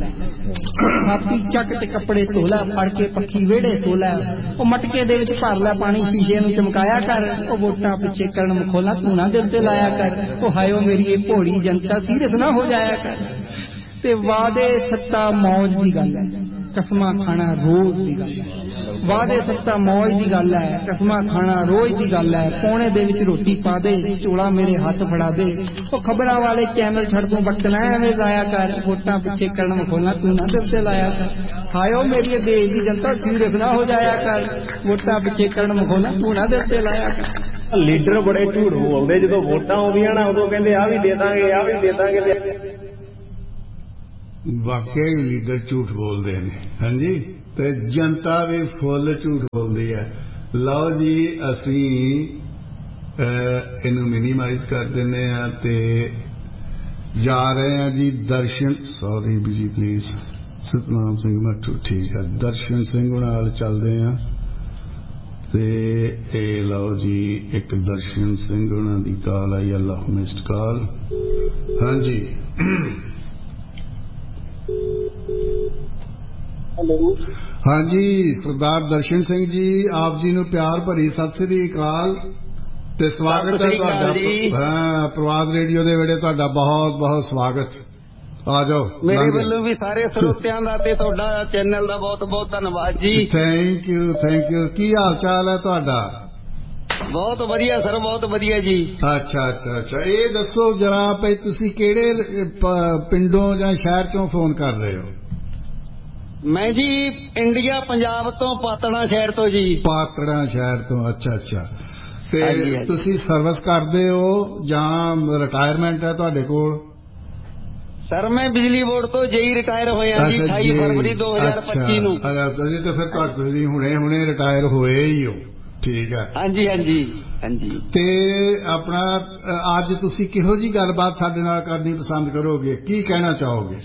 ਥਾਪੀ ਚੱਕ ਤੇ ਕੱਪੜੇ ਧੋ ਲੈ, ਫੜ ਕੇ ਪੱਖੀ ਵਿਹੜੇ ਸੋ ਲੈ, ਉਹ ਮਟਕੇ ਦੇ ਵਿੱਚ ਭਰ ਲੈ ਪਾਣੀ, ਸ਼ੀਸ਼ੇ ਨੂੰ ਚਮਕਾਇਆ ਕਰ, ਉਹ ਵੋਟਾਂ ਪਿੱਛੇ ਕਰਨ ਮਖੌਲਾਂ ਤੂੰ ਨਾ ਦਿਲ ਤੇ ਲਾਇਆ ਕਰ, ਉਹ ਹਾਇਓ ਮੇਰੀ ਇਹ ਭੋਲੀ ਜਨਤਾ ਸੀਰੀਅਸ ਨਾ ਹੋ ਜਾਇਆ ਕਰ। ਤੇ ਵਾਦੇ ਸੱਤਾ ਮੌਜ ਦੀ ਗੱਲ ਹੈ, ਕਸਮਾਂ ਖਾਣਾ ਰੋਜ਼ ਦੀ ਗੱਲ ਹੈ, ਵਾਦੇ ਸੱਤਾ ਮੌਜ ਦੀ ਗੱਲ ਹੈ, ਕਸਮਾਂ ਖਾਣਾ ਰੋਜ਼ ਦੀ ਗੱਲ ਹੈ, ਪੌਣੇ ਦੇ ਵਿੱਚ ਰੋਟੀ ਪਾ ਦੇ, ਝੋਲਾ ਮੇਰੇ ਹੱਥ ਫੜਾ ਦੇ, ਉਹ ਖਬਰਾਂ ਵਾਲੇ ਚੈਨਲ ਛੱਡ ਤੂੰ ਵਕਤ ਨਾ ਐਵੇਂ ਜ਼ਾਇਆ ਕਰ, ਵੋਟਾਂ ਪਿੱਛੇ ਕਰਨ ਮਖੌਲਾਂ ਤੂੰ ਨਾ ਦਿਲ ਤੇ ਲਾਇਆ ਕਰ। ਹਾਇਓ ਮੇਰੀ ਦੇਸ਼ ਦੀ ਜਨਤਾ ਸੀਰੀਅਸ ਨਾ ਹੋ ਜਾਇਆ ਕਰ, ਵੋਟਾਂ ਪਿੱਛੇ ਕਰਨ ਮਖੌਲਾਂ ਤੂੰ ਨਾ ਦਿਲ ਤੇ ਲਾਇਆ ਕਰ। ਲੀਡਰ ਬੜੇ ਝੂਠ ਬੋਲਦੇ, ਜਦੋਂ ਵੋਟਾਂ ਆਉਂਦੀਆਂ ਨਾ ਉਦੋਂ ਕਹਿੰਦੇ ਆ ਵੀ ਦੇ ਦਾਂਗੇ, ਆ ਵੀ ਦੇ ਦਾਂਗੇ। ਵਾਕਿਆ ਹੀ ਲੀਡਰ ਝੂਠ ਬੋਲਦੇ ਨੇ, ਹਾਂਜੀ, ਤੇ ਜਨਤਾ ਵੀ ਫੁੱਲ ਝੂਠ ਬੋਲਦੀ ਹੈ। ਲਓ ਜੀ, ਅਸੀਂ ਇਹਨੂੰ ਮਿਨੀਮਾਈਜ਼ ਕਰ ਦਿੰਦੇ ਹਾਂ ਤੇ ਜਾ ਰਹੇ ਹਾਂ ਜੀ ਦਰਸ਼ਨ, ਸੌਰੀ ਜੀ ਪਲੀਜ਼, ਸਤਨਾਮ ਸਿੰਘ ਮੱਠੂ, ਠੀਕ ਹੈ, ਦਰਸ਼ਨ ਸਿੰਘ ਨਾਲ ਚੱਲਦੇ ਹਾਂ। ਤੇ ਇਹ ਲਓ ਜੀ, ਇੱਕ ਦਰਸ਼ਨ ਸਿੰਘ ਉਹਨਾਂ ਦੀ ਕਾਲ ਆਈ, ਅੱਲਾਹ ਮਿਸਡ ਕਾਲ। ਹਾਂਜੀ। ਹੈਲੋ। ਹਾਂਜੀ ਸਰਦਾਰ ਦਰਸ਼ਨ ਸਿੰਘ ਜੀ, ਆਪ ਜੀ ਨੂੰ ਪਿਆਰ ਭਰੀ ਸਤਿ ਸ੍ਰੀ ਅਕਾਲ ਤੇ ਸਵਾਗਤ ਹੈ ਤੁਹਾਡਾ। ਹਾਂ, ਪ੍ਰਵਾਦ ਰੇਡੀਓ ਦੇ ਵੇਲੇ ਤੁਹਾਡਾ ਬਹੁਤ ਬਹੁਤ ਸਵਾਗਤ। ਆ ਜਾਓ। ਮੇਰੇ ਵੱਲੋਂ ਵੀ ਸਾਰੇ ਸਰੋਤਿਆਂ ਦਾ ਤੇ ਤੁਹਾਡਾ ਚੈਨਲ ਦਾ ਬਹੁਤ ਬਹੁਤ ਧੰਨਵਾਦ ਜੀ। Thank you thank you. ਕੀ ਹਾਲ ਚਾਲ ਹੈ ਤੁਹਾਡਾ? ਬਹੁਤ ਵਧੀਆ ਸਰ, ਬਹੁਤ ਵਧੀਆ ਜੀ। ਅੱਛਾ ਅੱਛਾ ਅੱਛਾ। ਇਹ ਦੱਸੋ ਜਰਾ ਭਈ ਤੁਸੀਂ ਕਿਹੜੇ ਪਿੰਡੋਂ ਜਾਂ ਸ਼ਹਿਰ ਚੋਂ ਫੋਨ ਕਰ ਰਹੇ ਹੋ? ਮੈਂ ਜੀ ਇੰਡੀਆ ਪੰਜਾਬ ਤੋਂ ਪਾਤੜਾ ਸ਼ਹਿਰ ਤੋਂ ਜੀ। ਪਾਤੜਾ ਸ਼ਹਿਰ ਤੋਂ। ਅੱਛਾ ਅੱਛਾ। ਤੇ ਤੁਸੀਂ ਸਰਵਿਸ ਕਰਦੇ ਹੋ ਜਾਂ ਰਿਟਾਇਰਮੈਂਟ ਹੈ ਤੁਹਾਡੇ ਕੋਲ? ਸਰ ਮੈਂ ਬਿਜਲੀ ਬੋਰਡ ਤੋਂ ਜੇਈ ਰਿਟਾਇਰ ਹੋਇਆ ਜੀ 28 ਫਰਵਰੀ 2025 ਨੂੰ। ਅਜੇ ਤਾਂ ਫਿਰ ਤੁਸੀਂ ਹੁਣੇ ਰਿਟਾਇਰ ਹੋਏ ਹੀ ਹੋ। ਠੀਕ ਹੈ। ਹਾਂਜੀ ਹਾਂਜੀ ਹਾਂਜੀ। ਤੇ ਆਪਣਾ ਅੱਜ ਤੁਸੀਂ ਕਿਹੋ ਜੀ ਗੱਲਬਾਤ ਸਾਡੇ ਨਾਲ ਕਰਨੀ ਪਸੰਦ ਕਰੋਗੇ? ਕੀ ਕਹਿਣਾ ਚਾਹੋਗੇ?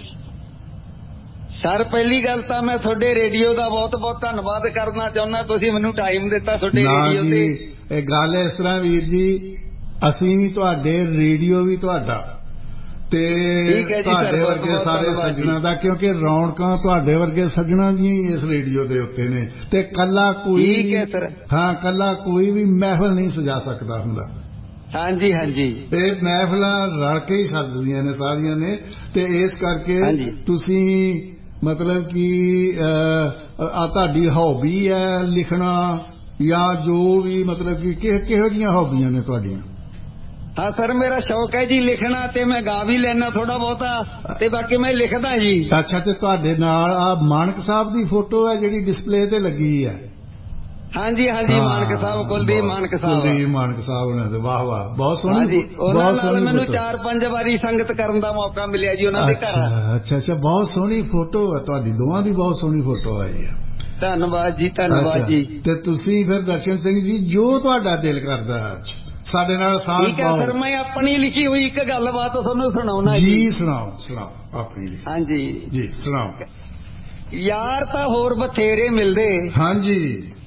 ਸਰ ਪਹਿਲੀ ਗੱਲ ਤਾਂ ਮੈਂ ਤੁਹਾਡੇ ਰੇਡੀਓ ਦਾ ਬਹੁਤ ਬਹੁਤ ਧੰਨਵਾਦ ਕਰਨਾ ਚਾਹੁੰਦਾ, ਤੁਸੀਂ ਮੈਨੂੰ ਟਾਈਮ ਦਿੱਤਾ ਤੁਹਾਡੇ ਰੇਡੀਓ ਤੇ। ਇਹ ਗੱਲ ਇਸ ਤਰ੍ਹਾਂ ਵੀਰ ਜੀ, ਅਸੀਂ ਵੀ ਤੁਹਾਡੇ, ਰੇਡੀਓ ਵੀ ਤੁਹਾਡਾ ਤੇ ਤੁਹਾਡੇ ਵਰਗੇ ਸਾਰੇ ਸੱਜਣਾ ਦਾ, ਕਿਉਂਕਿ ਰੌਣਕਾਂ ਤੁਹਾਡੇ ਵਰਗੇ ਸੱਜਣਾ ਦੀਆਂ ਇਸ ਰੇਡੀਓ ਦੇ ਉੱਤੇ ਨੇ। ਤੇ ਕੱਲਾ ਕੋਈ ਕੱਲਾ ਕੋਈ ਵੀ ਮਹਿਫਲ ਨਹੀਂ ਸਜਾ ਸਕਦਾ ਹੁੰਦਾ। ਹਾਂਜੀ ਹਾਂਜੀ। ਇਹ ਮਹਿਫਲਾਂ ਰਲ ਕੇ ਹੀ ਸੱਜਦੀਆਂ ਨੇ ਸਾਰੀਆਂ ਨੇ। ਤੇ ਇਸ ਕਰਕੇ ਤੁਸੀਂ ਮਤਲਬ ਕਿ ਤੁਹਾਡੀ ਹੌਬੀ ਹੈ ਲਿਖਣਾ ਜਾਂ ਜੋ ਵੀ, ਮਤਲਬ ਕਿ ਕਿਹੋ ਜਿਹੀਆਂ ਹੌਬੀਆਂ ਨੇ ਤੁਹਾਡੀਆਂ? ਹਾਂ ਸਰ ਮੇਰਾ ਸ਼ੌਕ ਹੈ ਜੀ ਲਿਖਣਾ, ਤੇ ਮੈਂ ਗਾ ਵੀ ਲੈਣਾ ਥੋੜਾ ਬਹੁਤਾ, ਤੇ ਬਾਕੀ ਮੈਂ ਲਿਖਦਾ ਜੀ। ਅੱਛਾ। ਤੇ ਤੁਹਾਡੇ ਨਾਲ ਆ ਮਾਨਕ ਸਾਹਿਬ ਦੀ ਫੋਟੋ ਹੈ ਜਿਹੜੀ ਡਿਸਪਲੇ ਤੇ ਲੱਗੀ ਹੈ? ਹਾਂਜੀ ਹਾਂਜੀ ਮਾਨਕ ਸਾਹਿਬ, ਕੁਲਦੀਪ ਮਾਨਕ ਸਾਹਿਬ। ਕੁਲਦੀਪ ਮਾਨਕ ਸਾਹਿਬ ਨੇ। ਵਾਹ ਵਾਹ, ਬਹੁਤ ਸੋਹਣੀ। ਉਹਨਾਂ ਨਾਲ ਮੈਨੂੰ 4-5 ਵਾਰੀ ਸੰਗਤ ਕਰਨ ਦਾ ਮੌਕਾ ਮਿਲਿਆ ਜੀ ਉਹਨਾਂ ਦੇ ਘਰ। ਅੱਛਾ ਅੱਛਾ। ਬਹੁਤ ਸੋਹਣੀ ਫੋਟੋ ਹੈ ਤੁਹਾਡੀ, ਦੋਵਾਂ ਦੀ ਬਹੁਤ ਸੋਹਣੀ ਫੋਟੋ ਆਈ ਹੈ। ਧੰਨਵਾਦ ਜੀ ਧੰਨਵਾਦ ਜੀ। ਤੇ ਤੁਸੀਂ ਫਿਰ ਦਰਸ਼ਨ ਸਿੰਘ ਜੀ ਜੋ ਤੁਹਾਡਾ ਦਿਲ ਕਰਦਾ ਸਾਡੇ ਨਾਲ ਸਾਂਝ ਪਾਓ। ਠੀਕ ਹੈ ਸਰ, ਮੈਂ ਆਪਣੀ ਲਿਖੀ ਹੋਈ ਇੱਕ ਗੱਲਬਾਤ ਤੁਹਾਨੂੰ ਸੁਣਾਉਣਾ ਜੀ। ਸੁਣਾਓ ਸੁਣਾਓ ਆਪਣੀ। ਹਾਂਜੀ ਜੀ ਸੁਣਾਓ। ਯਾਰ ਤਾਂ ਹੋਰ ਬਥੇਰੇ ਮਿਲਦੇ। ਹਾਂਜੀ।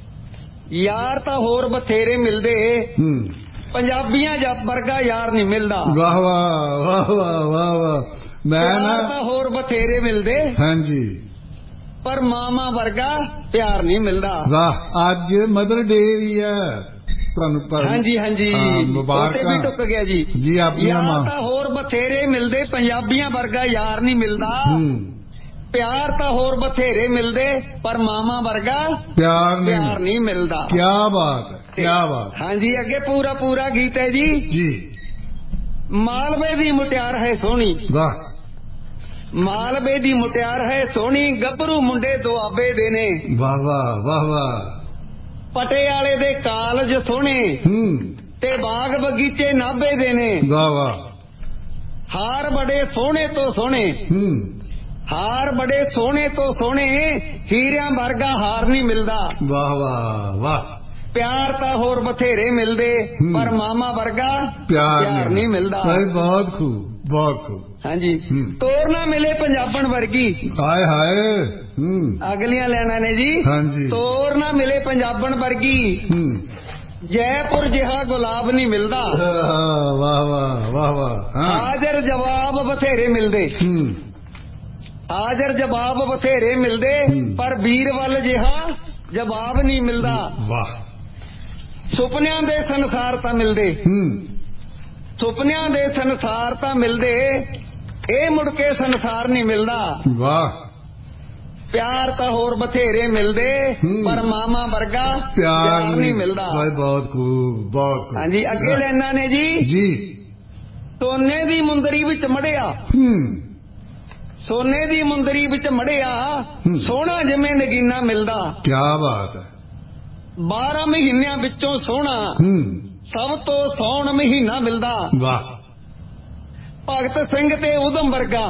ਯਾਰ ਤਾਂ ਹੋਰ ਬਥੇਰੇ ਮਿਲਦੇ, ਪੰਜਾਬੀਆਂ ਜੱਟ ਵਰਗਾ ਯਾਰ ਨਹੀਂ ਮਿਲਦਾ। ਵਾਹ ਵਾਹ ਵਾਹ ਵਾਹ ਵਾਹ ਵਾਹ। ਮੈਂ ਨਾ ਤਾਂ ਹੋਰ ਬਥੇਰੇ ਮਿਲਦੇ। ਹਾਂਜੀ। ਪਰ ਮਾਮਾ ਵਰਗਾ ਪਿਆਰ ਨਹੀਂ ਮਿਲਦਾ। ਵਾਹ। ਅੱਜ ਮਦਰ ਡੇ ਵੀ ਹੈ ਤੁਹਾਨੂੰ। ਹਾਂਜੀ ਹਾਂਜੀ। ਮੁਬਾਰਕਾਂ। ਵੀ ਟੁੱਕ ਗਿਆ ਜੀ। ਜੀ ਆਪਣੀਆਂ ਮਾਂ ਤਾਂ ਹੋਰ ਬਥੇਰੇ ਮਿਲਦੇ, ਪੰਜਾਬੀਆਂ ਵਰਗਾ ਯਾਰ ਨਹੀਂ ਮਿਲਦਾ। ਪਿਆਰ ਤਾਂ ਹੋਰ ਬਥੇਰੇ ਮਿਲਦੇ, ਪਰ ਮਾਮਾ ਵਰਗਾ ਪਿਆਰ ਨਹੀਂ ਮਿਲਦਾ। ਕੀ ਬਾਤ ਹੈ, ਕੀ ਬਾਤ। ਹਾਂਜੀ ਅੱਗੇ ਪੂਰਾ ਗੀਤ ਹੈ ਜੀ। ਜੀ। ਮਾਲਵੇ ਦੀ ਮੁਟਿਆਰ ਹੈ ਸੋਹਣੀ। ਵਾਹ। ਮਾਲਵੇ ਦੀ ਮੁਟਿਆਰ ਹੈ ਸੋਹਣੀ, ਗੱਭਰੂ ਮੁੰਡੇ ਦੁਆਬੇ ਦੇ ਨੇ। ਵਾਹ ਵਾਹ ਵਾਹ ਵਾਹ। ਪਟਿਆਲੇ ਦੇ ਕਾਲਜ ਸੋਹਣੇ, ਤੇ ਬਾਗ ਬਗੀਚੇ ਨਾਭੇ ਦੇ ਨੇ। ਵਾਹ ਵਾਹ। ਹਾਰ ਬੜੇ ਸੋਹਣੇ ਤੋਂ ਸੋਹਣੇ, ਹਾਰ ਬੜੇ ਸੋਹਣੇ ਤੋਂ ਸੋਹਣੇ, ਹੀਰਿਆਂ ਵਰਗਾ ਹਾਰ ਨਹੀਂ ਮਿਲਦਾ। ਵਾਹ ਵਾਹ ਵਾਹ। ਪਿਆਰ ਤਾਂ ਹੋਰ ਬਥੇਰੇ ਮਿਲਦੇ, ਪਰ ਮਾਮਾ ਵਰਗਾ ਪਿਆਰ ਨਹੀਂ ਮਿਲਦਾ। ਬਹੁਤ ਖੂਬ ਬਹੁਤ ਖੂਬ। ਹਾਂਜੀ। ਤੋਰ ਨਾ ਮਿਲੇ ਪੰਜਾਬਣ ਵਰਗੀ। ਹਾਏ ਹਾਏ। ਅਗਲੀਆਂ ਲੈਣਾ ਨੇ ਜੀ। ਹਾਂਜੀ। ਤੋਰ ਨਾ ਮਿਲੇ ਪੰਜਾਬਣ ਵਰਗੀ, ਜੈਪੁਰ ਜਿਹਾ ਗੁਲਾਬ ਨਹੀਂ ਮਿਲਦਾ। ਵਾਹ ਵਾਹ ਵਾਹ ਵਾਹ। ਹਾਜ਼ਰ ਜਵਾਬ ਬਥੇਰੇ ਮਿਲਦੇ, ਹਾਜ਼ਰ ਜਵਾਬ ਬਥੇਰੇ ਮਿਲਦੇ, ਪਰ ਵੀਰਵਲ ਜਿਹਾ ਜਵਾਬ ਨਹੀਂ ਮਿਲਦਾ। ਵਾਹ। ਸੁਪਨਿਆਂ ਦੇ ਸੰਸਾਰ ਤਾਂ ਮਿਲਦੇ, ਸੁਪਨਿਆਂ ਦੇ ਸੰਸਾਰ ਤਾਂ ਮਿਲਦੇ, ਇਹ ਮੁੜ ਕੇ ਸੰਸਾਰ ਨਹੀਂ ਮਿਲਦਾ। ਵਾਹ। ਪਿਆਰ ਤਾਂ ਹੋਰ ਬਥੇਰੇ ਮਿਲਦੇ, ਪਰ ਮਾਮਾ ਵਰਗਾ ਪਿਆਰ ਨਹੀਂ ਮਿਲਦਾ। ਬਹੁਤ ਖੂਬ ਬਹੁਤ ਖੂਬ। ਹਾਂਜੀ ਅੱਗੇ ਲੈਣਾ ਨੇ ਜੀ। ਜੀ। ਸੋਨੇ ਦੀ ਮੁੰਦਰੀ ਵਿੱਚ ਮੜਿਆ, ਸੋਨੇ ਦੀ ਮੁੰਦਰੀ ਵਿੱਚ ਮੜਿਆ, ਸੋਹਣਾ ਜਿਵੇਂ ਨਗੀਨਾ ਮਿਲਦਾ। ਕੀ ਬਾਤ ਹੈ। 12 ਮਹੀਨਿਆਂ ਵਿੱਚੋਂ ਸੋਹਣਾ ਸਭ ਤੋਂ ਸੌਣ ਮਹੀਨਾ ਮਿਲਦਾ। ਵਾਹ। ਭਗਤ ਸਿੰਘ ਤੇ ਊਧਮ ਵਰਗਾ,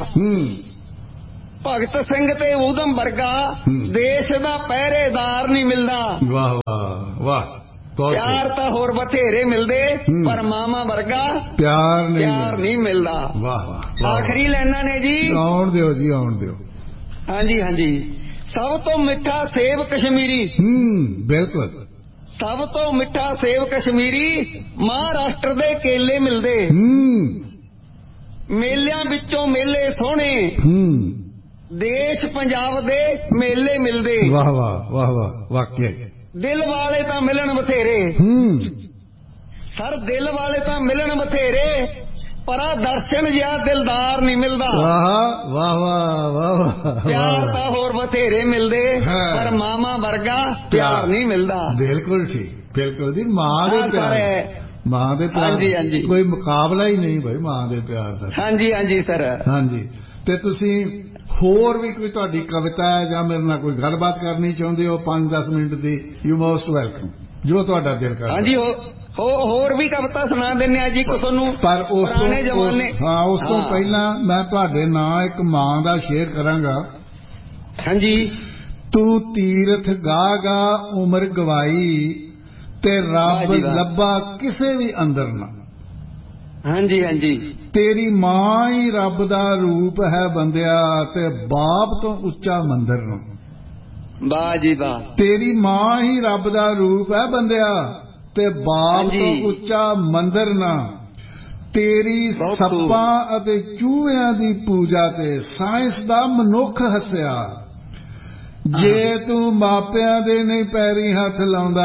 ਭਗਤ ਸਿੰਘ ਤੇ ਊਧਮ ਵਰਗਾ ਦੇਸ਼ ਦਾ ਪਹਿਰੇਦਾਰ ਨਹੀਂ ਮਿਲਦਾ। ਵਾਹ ਵਾਹ ਵਾਹ। ਪਿਆਰ ਤਾਂ ਹੋਰ ਬਥੇਰੇ ਮਿਲਦੇ, ਪਰ ਮਾਮਾ ਵਰਗਾ ਪਿਆਰ ਨਹੀਂ ਮਿਲਦਾ। ਵਾਹ ਵਾਹ। ਆਖਰੀ ਲੈਣਾ ਨੇ ਜੀ। ਆਉਣ ਦਿਓ ਜੀ ਆਉਣ ਦਿਓ। ਹਾਂਜੀ ਹਾਂਜੀ। ਸਭ ਤੋਂ ਮਿੱਠਾ ਸੇਬ ਕਸ਼ਮੀਰੀ। ਬਿਲਕੁਲ। ਸਭ ਤੋਂ ਮਿੱਠਾ ਸੇਬ ਕਸ਼ਮੀਰੀ, ਮਹਾਰਾਸ਼ਟਰ ਦੇ ਕੇਲੇ ਮਿਲਦੇ। ਮੇਲਿਆਂ ਵਿੱਚੋਂ ਮੇਲੇ ਸੋਹਣੇ, ਦੇਸ਼ ਪੰਜਾਬ ਦੇ ਮੇਲੇ ਮਿਲਦੇ। ਵਾਹ ਵਾਹ ਵਾਹ ਵਾਹ, ਵਾਕਿਆ ਦਿਲ ਵਾਲੇ ਤਾਂ ਮਿਲਣ ਬਥੇਰੇ, ਸਰ ਦਿਲ ਵਾਲੇ ਤਾਂ ਮਿਲਣ ਬਥੇਰੇ, ਪਰ ਆ ਦਰਸ਼ਨ ਜਿਹਾ ਦਿਲਦਾਰ ਨਹੀਂ ਮਿਲਦਾ। ਵਾਹ ਵਾਹ ਵਾਹ ਵਾਹ, ਪਿਆਰ ਤਾਂ ਹੋਰ ਬਥੇਰੇ ਮਿਲਦੇ, ਪਰ ਮਾਮਾ ਵਰਗਾ ਪਿਆਰ ਨਹੀਂ ਮਿਲਦਾ। ਬਿਲਕੁਲ ਠੀਕ, ਬਿਲਕੁਲ ਜੀ। ਮਾਂ ਦੇ ਪਿਆਰ, ਮਾਂ ਦੇ ਪਿਆਰ ਕੋਈ ਮੁਕਾਬਲਾ ਹੀ ਨਹੀਂ ਭਾਈ, ਮਾਂ ਦੇ ਪਿਆਰ ਦਾ। ਹਾਂਜੀ ਹਾਂਜੀ ਸਰ। ਹਾਂਜੀ, ਤੇ ਤੁਸੀਂ ਹੋਰ ਵੀ ਕੋਈ ਤੁਹਾਡੀ ਕਵਿਤਾ ਹੈ ਜਾਂ ਮੇਰੇ ਨਾਲ ਕੋਈ ਗੱਲਬਾਤ ਕਰਨੀ ਚਾਹੁੰਦੇ ਹੋ 5-10 minute the, you most welcome, ਜੋ ਤੁਹਾਡਾ ਦਿਲ ਕਰਦਾ। ਹਾਂਜੀ, ਹੋਰ ਵੀ ਕਵਿਤਾ ਸੁਣਾ ਦਿੰਦੇ ਆ ਜੀ ਤੁਹਾਨੂੰ, ਪਰ ਉਸ ਪੁਰਾਣੇ ਜ਼ਮਾਨੇ। ਹਾਂ, ਉਸ ਤੋਂ ਪਹਿਲਾਂ ਮੈਂ ਤੁਹਾਡੇ ਨਾਂ ਇੱਕ ਮਾਂ ਦਾ ਸ਼ੇਰ ਕਰਾਂਗਾ। ਹਾਂਜੀ। ਤੂੰ ਤੀਰਥ ਗਾ ਉਮਰ ਗਵਾਈ, ਤੇ ਰੱਬ ਲੱਭਾ ਕਿਸੇ ਵੀ ਅੰਦਰ ਨਾ। ਹਾਂਜੀ ਹਾਂਜੀ। ਤੇਰੀ ਮਾਂ ਹੀ ਰੱਬ ਦਾ ਰੂਪ ਹੈ ਬੰਦਿਆ, ਤੇ ਬਾਪ ਤੋਂ ਉੱਚਾ ਮੰਦਰ ਨੂੰ। ਵਾਹ ਜੀ ਵਾਹ। ਤੇਰੀ ਮਾਂ ਹੀ ਰੱਬ ਦਾ ਰੂਪ ਹੈ ਬੰਦਿਆ, ਤੇ ਬਾਪ ਤੋਂ ਉੱਚਾ ਮੰਦਰ ਨਾ। ਤੇਰੀ ਸੱਪਾਂ ਅਤੇ ਚੂਹਿਆਂ ਦੀ ਪੂਜਾ ਤੇ ਸਾਇੰਸ ਦਾ ਮਨੁੱਖ ਹੱਸਿਆ। ਜੇ ਤੂੰ ਮਾਪਿਆਂ ਦੇ ਨਹੀਂ ਪੈਰੀ ਹੱਥ ਲਾਉਂਦਾ,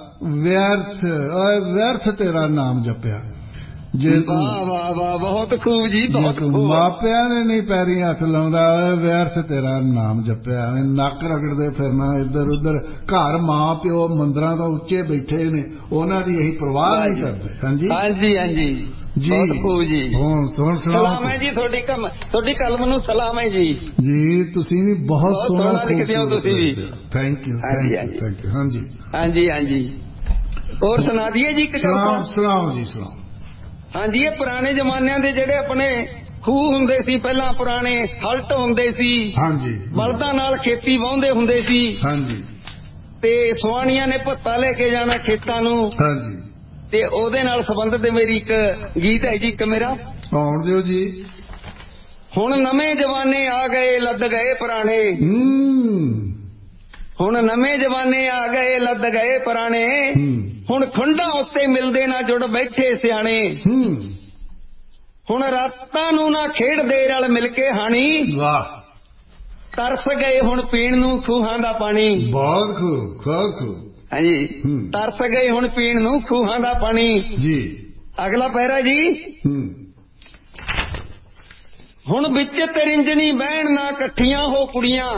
ਵਿਅਰਥ ਤੇਰਾ ਨਾਮ ਜਪਿਆ। ਜੇ ਤੂੰ ਵਾਹ ਵਾਹ, ਬਹੁਤ ਖੂਬ ਜੀ, ਬਹੁਤ ਖੂਬ। ਮਾਪਿਆਂ ਨੇ ਨਹੀਂ ਪੈਰੀ ਹੱਥ ਲਾਉਂਦਾ, ਵਿਅਰਥ ਤੇਰਾ ਨਾਮ ਜਪਿਆ। ਨੱਕ ਰਗੜਦੇ ਫਿਰਨਾ ਇੱਧਰ ਉੱਧਰ, ਘਰ ਮਾਂ ਪਿਓ ਮੰਦਰਾਂ ਤੋਂ ਉੱਚੇ ਬੈਠੇ ਨੇ, ਉਹਨਾਂ ਦੀ ਇਹੀ ਪਰਵਾਹ ਨਹੀਂ ਕਰਦੇ। ਹਾਂਜੀ ਹਾਂਜੀ ਹਾਂਜੀ ਜੀ, ਬਹੁਤ ਖੂਬ ਜੀ। ਹੁਣ ਸੁਣ ਸਲਾਮ ਹੈ ਜੀ, ਤੁਹਾਡੀ ਕਲਮ ਨੂੰ ਸਲਾਮ ਹੈ ਜੀ। ਜੀ, ਤੁਸੀਂ ਵੀ ਬਹੁਤ ਸੋਹਣਾ ਲਿਖਦੇ ਹੋ ਤੁਸੀਂ ਵੀ। Thank you thank you. ਹਾਂਜੀ ਹਾਂਜੀ ਹਾਂਜੀ। ਹੋਰ ਸੁਣਾ ਦਈਏ ਜੀ ਇੱਕ ਸੁਣਾਓ ਜੀ, ਸੁਣਾਓ। ਹਾਂਜੀ, ਇਹ ਪੁਰਾਣੇ ਜ਼ਮਾਨਿਆਂ ਦੇ ਜਿਹੜੇ ਆਪਣੇ ਖੂਹ ਹੁੰਦੇ ਸੀ, ਪਹਿਲਾਂ ਪੁਰਾਣੇ ਹਲਟ ਹੁੰਦੇ ਸੀ। ਹਾਂਜੀ, ਬਲਦਾਂ ਨਾਲ ਖੇਤੀ ਵਾਹੁੰਦੇ ਹੁੰਦੇ ਸੀ। ਹਾਂਜੀ, ਤੇ ਸੁਆਣੀਆਂ ਨੇ ਭੱਤਾ ਲੈ ਕੇ ਜਾਣਾ ਖੇਤਾਂ ਨੂੰ। ਹਾਂਜੀ, ਤੇ ਉਹਦੇ ਨਾਲ ਸੰਬੰਧਿਤ ਮੇਰੀ ਇੱਕ ਗੀਤ ਹੈ ਜੀ, ਇੱਕ ਮੇਰਾ। ਆਉਣ ਦਿਓ ਜੀ। ਹੁਣ ਨਵੇਂ ਜਮਾਨੇ ਆ ਗਏ, ਲੱਦ ਗਏ ਪੁਰਾਣੇ। ਹੁਣ ਨਵੇਂ ਜਮਾਨੇ ਆ ਗਏ, ਲੱਦ ਗਏ ਪੁਰਾਣੇ। ਹੁਣ ਖੁੰਡਾਂ ਉੱਤੇ ਮਿਲਦੇ ਨਾ ਜੁੜ ਬੈਠੇ ਸਿਆਣੇ। ਹੁਣ ਰਾਤਾਂ ਨੂੰ ਨਾ ਖੇਡਦੇ ਰਲ ਮਿਲ ਕੇ ਹਾਣੀ। ਵਾਹ। ਤਰਸ ਗਏ ਹੁਣ ਪੀਣ ਨੂੰ ਖੂਹਾਂ ਦਾ ਪਾਣੀ। ਬਹੁਤ ਖੂਬ, ਬਹੁਤ ਖੂਬ। ਹਾਂਜੀ, ਤਰਸ ਗਏ ਹੁਣ ਪੀਣ ਨੂੰ ਖੂਹਾਂ ਦਾ ਪਾਣੀ ਜੀ। ਅਗਲਾ ਪੈਰਾ ਜੀ। ਹੁਣ ਵਿੱਚ ਤਰਿੰਜਣੀ ਬਹਿਣ ਨਾ ਇਕੱਠੀਆਂ ਹੋ ਕੁੜੀਆਂ,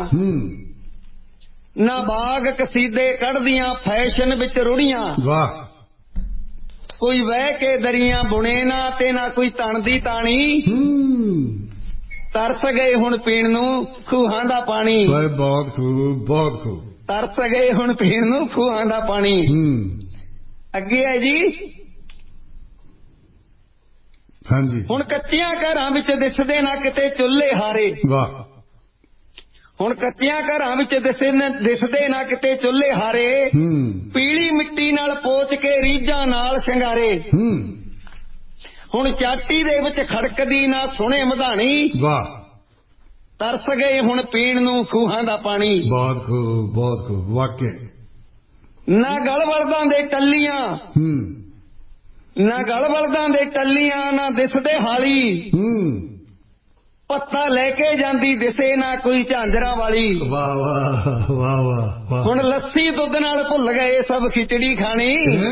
ਨਾ ਬਾਗ ਕਸੀਦੇ ਕੱਢਦੀਆਂ ਫੈਸ਼ਨ ਵਿੱਚ ਰੁੜੀਆਂ। ਵਾਹ। ਕੋਈ ਵਹਿ ਕੇ ਦਰੀਆਂ ਬੁਣੇ ਨਾ, ਤੇ ਨਾ ਕੋਈ ਤਣ ਦੀ ਤਾਣੀ। ਤਰਸ ਗਏ ਹੁਣ ਪੀਣ ਨੂੰ ਖੂਹਾਂ ਦਾ ਪਾਣੀ। ਬਹੁਤ ਖੂਬ, ਬਹੁਤ ਖੂਬ। ਤਰਸ ਗਏ ਹੁਣ ਪੀਣ ਨੂੰ ਖੂਹਾਂ ਦਾ ਪਾਣੀ। ਅੱਗੇ ਹੈ ਜੀ। ਹਾਂਜੀ। ਹੁਣ ਕੱਚੀਆਂ ਘਰਾਂ ਵਿੱਚ ਦਿਸਦੇ ਨਾ ਕਿਤੇ ਚੁੱਲ੍ਹੇ ਹਾਰੇ। ਵਾਹ। ਹੁਣ ਕੱਚੀਆਂ ਘਰਾਂ ਵਿੱਚ ਦਿਸਦੇ ਨਾ ਕਿਤੇ ਚੁੱਲ੍ਹੇ ਹਾਰੇ। ਪੀਲੀ ਮਿੱਟੀ ਨਾਲ ਪੋਚ ਕੇ ਰੀਝਾਂ ਨਾਲ ਸ਼ਿੰਗਾਰੇ। ਹੁਣ ਚਾਟੀ ਦੇ ਵਿੱਚ ਖੜਕਦੀ ਨਾ ਸੁਣੇ ਮਧਾਣੀ। ਵਾਹ। ਤਰਸ ਗਏ ਹੁਣ ਪੀਣ ਨੂੰ ਖੂਹਾਂ ਦਾ ਪਾਣੀ। ਬਹੁਤ ਖੂਬ, ਬਹੁਤ ਖੂਬ, ਵਾਕਿਆ। ਨਾ ਗਲ ਬਲਦਾਂ ਦੇ ਟੱਲੀਆਂ, ਨਾ ਗਲ ਬਲਦਾਂ ਦੇ ਟੱਲੀਆਂ, ਨਾ ਦਿਸਦੇ ਹਾਲੀ। ਪੱਤਾ ਲੈ ਕੇ ਜਾਂਦੀ ਦਿਸੇ ਨਾ ਕੋਈ ਝਾਂਜਰਾਂ ਵਾਲੀ। ਵਾਹ ਵਾਹ ਵਾਹ ਵਾਹ। ਹੁਣ ਲੱਸੀ ਦੁੱਧ ਨਾਲ ਭੁੱਲ ਗਏ ਸਭ ਖਿਚੜੀ ਖਾਣੀ।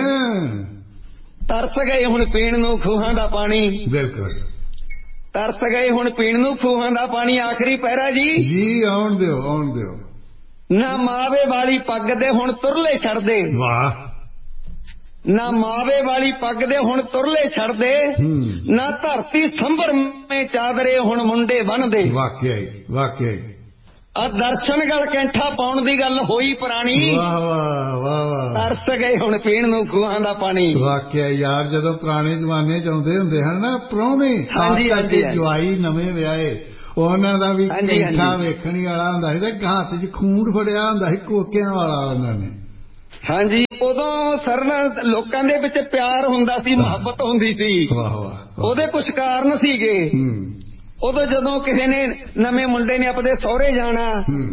ਤਰਸ ਗਏ ਹੁਣ ਪੀਣ ਨੂੰ ਖੂਹਾਂ ਦਾ ਪਾਣੀ। ਬਿਲਕੁਲ। ਤਰਸ ਗਏ ਹੁਣ ਪੀਣ ਨੂੰ ਖੂਹਾਂ ਦਾ ਪਾਣੀ। ਆਖਰੀ ਪੈਰਾ ਜੀ। ਜੀ, ਆਉਣ ਦਿਓ, ਆਉਣ ਦਿਓ। ਨਾ ਮਾਵੇ ਵਾਲੀ ਪੱਗ ਦੇ ਹੁਣ ਤੁਰਲੇ ਛੱਡਦੇ। ਵਾਹ। ਨਾ ਮਾਵੇ ਵਾਲੀ ਪੱਗ ਦੇ ਹੁਣ ਤੁਰਲੇ ਛੱਡਦੇ, ਨਾ ਧਰਤੀ ਸੰਭਰ ਮੇ ਚਾਦਰੇ ਹੁਣ ਮੁੰਡੇ ਬੰਨਦੇ। ਵਾਕਿਆ ਹੀ, ਵਾਕਿਆ ਹੀ। ਆ ਦਰਸ਼ਨ ਗਲ ਕੈਂਠਾ ਪਾਉਣ ਦੀ ਗੱਲ ਹੋਈ ਪੁਰਾਣੀ। ਵਾਹ ਵਾਹ ਵਾਹ। ਤਰਸ ਗਏ ਹੁਣ ਪੀਣ ਨੂੰ ਖੂਹਾਂ ਦਾ ਪਾਣੀ। ਵਾਕਿਆ ਯਾਰ, ਜਦੋਂ ਪੁਰਾਣੇ ਜ਼ਮਾਨੇ ਚ ਆਉਂਦੇ ਹੁੰਦੇ ਹਨ ਨਾ ਪ੍ਰਾਹੁਣੇ, ਜਵਾਈ ਨਵੇਂ ਵਿਆਹੇ, ਉਹਨਾਂ ਦਾ ਵੀ ਕੈਂਠਾ ਵੇਖਣ ਵਾਲਾ ਹੁੰਦਾ ਸੀ, ਤੇ ਹੱਥ ਚ ਖੂੰਡ ਫੜਿਆ ਹੁੰਦਾ ਸੀ ਕੋਕਿਆਂ ਵਾਲਾ ਉਹਨਾਂ ਨੇ। ਹਾਂਜੀ, ਉਦੋਂ ਸਰ ਲੋਕਾਂ ਦੇ ਵਿੱਚ ਪਿਆਰ ਹੁੰਦਾ ਸੀ, ਮੁਹੱਬਤ ਹੁੰਦੀ ਸੀ। ਉਹਦੇ ਕੁਝ ਕਾਰਨ ਸੀਗੇ। ਉਦੋਂ ਜਦੋਂ ਕਿਸੇ ਨੇ ਨਵੇਂ ਮੁੰਡੇ ਨੇ ਆਪਣੇ ਸਹੁਰੇ ਜਾਣਾ,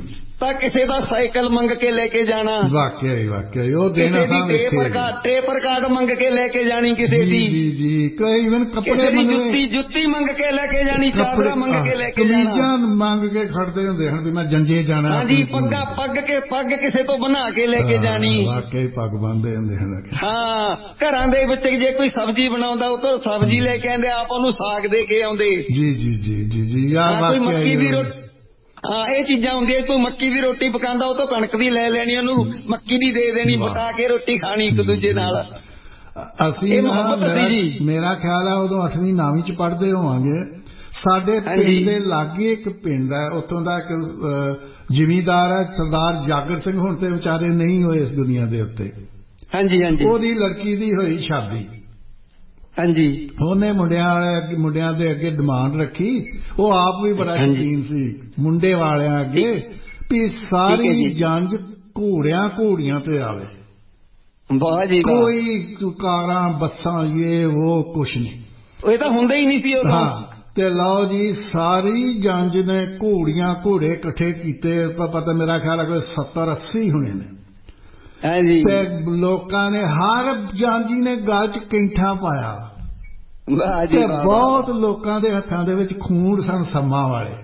ਤਾਂ ਕਿਸੇ ਦਾ ਸਾਈਕਲ ਮੰਗ ਕੇ ਲੈ ਕੇ ਜਾਣਾ। ਵਾਕਿਆ ਹੀ ਉਹ ਦਿਨ ਟੇਪਰ ਕਾਰਡ ਮੰਗ ਕੇ ਲੈ ਕੇ ਜਾਣੀ ਕਿਸੇ ਦੀ। ਜੀ ਕਈ ਇਵਨ ਕੱਪੜੇ ਜੁੱਤੀ ਮੰਗ ਕੇ ਲੈ ਕੇ ਜਾਣੀ, ਚਾਦਰਾ ਮੰਗ ਕੇ ਲੈ ਕੇ ਜਾਣਾ, ਕਮੀਜ਼ਾਂ ਮੰਗ ਕੇ ਖੜਦੇ ਹੁੰਦੇ ਹਨ ਵੀ ਮੈਂ ਜੰਜੇ ਜਾਣਾ। ਹਾਂਜੀ, ਪੱਗ ਕਿਸੇ ਤੋਂ ਬਣਾ ਕੇ ਲੈ ਕੇ ਜਾਣੀ। ਵਾਕਿਆ ਪੱਗ ਬੰਨ੍ਹਦੇ ਹੁੰਦੇ ਹਨ। ਹਾਂ, ਘਰਾਂ ਦੇ ਵਿੱਚ ਜੇ ਕੋਈ ਸਬਜ਼ੀ ਬਣਾਉਂਦਾ ਉਹ ਤੋਂ ਸਬਜ਼ੀ ਲੈ ਕੇ ਆਉਂਦੇ, ਆਪ ਉਹਨੂੰ ਸਾਗ ਦੇ ਕੇ ਆਉਂਦੇ। ਜੀ ਯਾਰ ਕੋਈ ਮੱਕੀ ਦੀ ਰੋਟੀ, ਹਾਂ ਇਹ ਚੀਜ਼ਾਂ ਹੁੰਦੀਆਂ। ਕੋਈ ਮੱਕੀ ਦੀ ਰੋਟੀ ਪਕਾਉਂਦਾ ਉਹ ਤੋਂ ਕਣਕ ਦੀ ਲੈ ਲੈਣੀ, ਉਹਨੂੰ ਮੱਕੀ ਦੀ ਦੇ ਦੇਣੀ, ਪਕਾ ਕੇ ਰੋਟੀ ਖਾਣੀ ਇੱਕ ਦੂਜੇ ਨਾਲ। ਅਸੀਂ ਮੇਰਾ ਖਿਆਲ ਹੈ ਉਦੋਂ 8ਵੀਂ 9ਵੀਂ ਚ ਪੜ੍ਹਦੇ ਹੋਵਾਂਗੇ। ਸਾਡੇ ਪਿੰਡ ਦੇ ਲਾਗੇ ਇੱਕ ਪਿੰਡ ਹੈ, ਉੱਥੋਂ ਦਾ ਇੱਕ ਜ਼ਿਮੀਂਦਾਰ ਹੈ ਸਰਦਾਰ ਜਾਗਰ ਸਿੰਘ, ਹੁਣ ਤੇ ਵਿਚਾਰੇ ਨਹੀਂ ਹੋਏ ਇਸ ਦੁਨੀਆ ਦੇ ਉੱਤੇ। ਹਾਂਜੀ, ਉਹਦੀ ਲੜਕੀ ਦੀ ਹੋਈ ਸ਼ਾਦੀ। ਹਾਂਜੀ, ਉਹਨੇ ਮੁੰਡਿਆਂ ਦੇ ਅੱਗੇ ਡਿਮਾਂਡ ਰੱਖੀ। ਉਹ ਆਪ ਵੀ ਬੜਾ ਸ਼ੌਕੀਨ ਸੀ ਮੁੰਡੇ ਵਾਲਿਆਂ ਅੱਗੇ ਵੀ ਸਾਰੀ ਜੰਜ ਘੋੜੀਆਂ ਤੇ ਆਵੇ। ਵਾਹ ਜੀ, ਕੋਈ ਕਾਰਾਂ ਬੱਸਾਂ ਉਹ ਕੁਛ ਨਹੀਂ, ਇਹ ਤਾਂ ਹੁੰਦਾ ਹੀ ਨਹੀਂ ਸੀ। ਹਾਂ, ਤੇ ਲਓ ਜੀ ਸਾਰੀ ਜੰਜ ਨੇ ਘੋੜੇ ਇਕੱਠੇ ਕੀਤੇ। ਪਤਾ ਮੇਰਾ ਖਿਆਲ ਹੈ ਕੋਈ 70-80 ਹੋਣੇ ਨੇ। ਤੇ ਲੋਕਾਂ ਨੇ ਹਰ ਜਾਂਜੀ ਨੇ ਗਲ ਚ ਕੈਂਠਾ ਪਾਇਆ ਤੇ ਬਹੁਤ ਲੋਕਾਂ ਦੇ ਹੱਥਾਂ ਦੇ ਵਿੱਚ ਖੂਨ ਸਨ ਸੰਮਾਂ ਵਾਲੇ।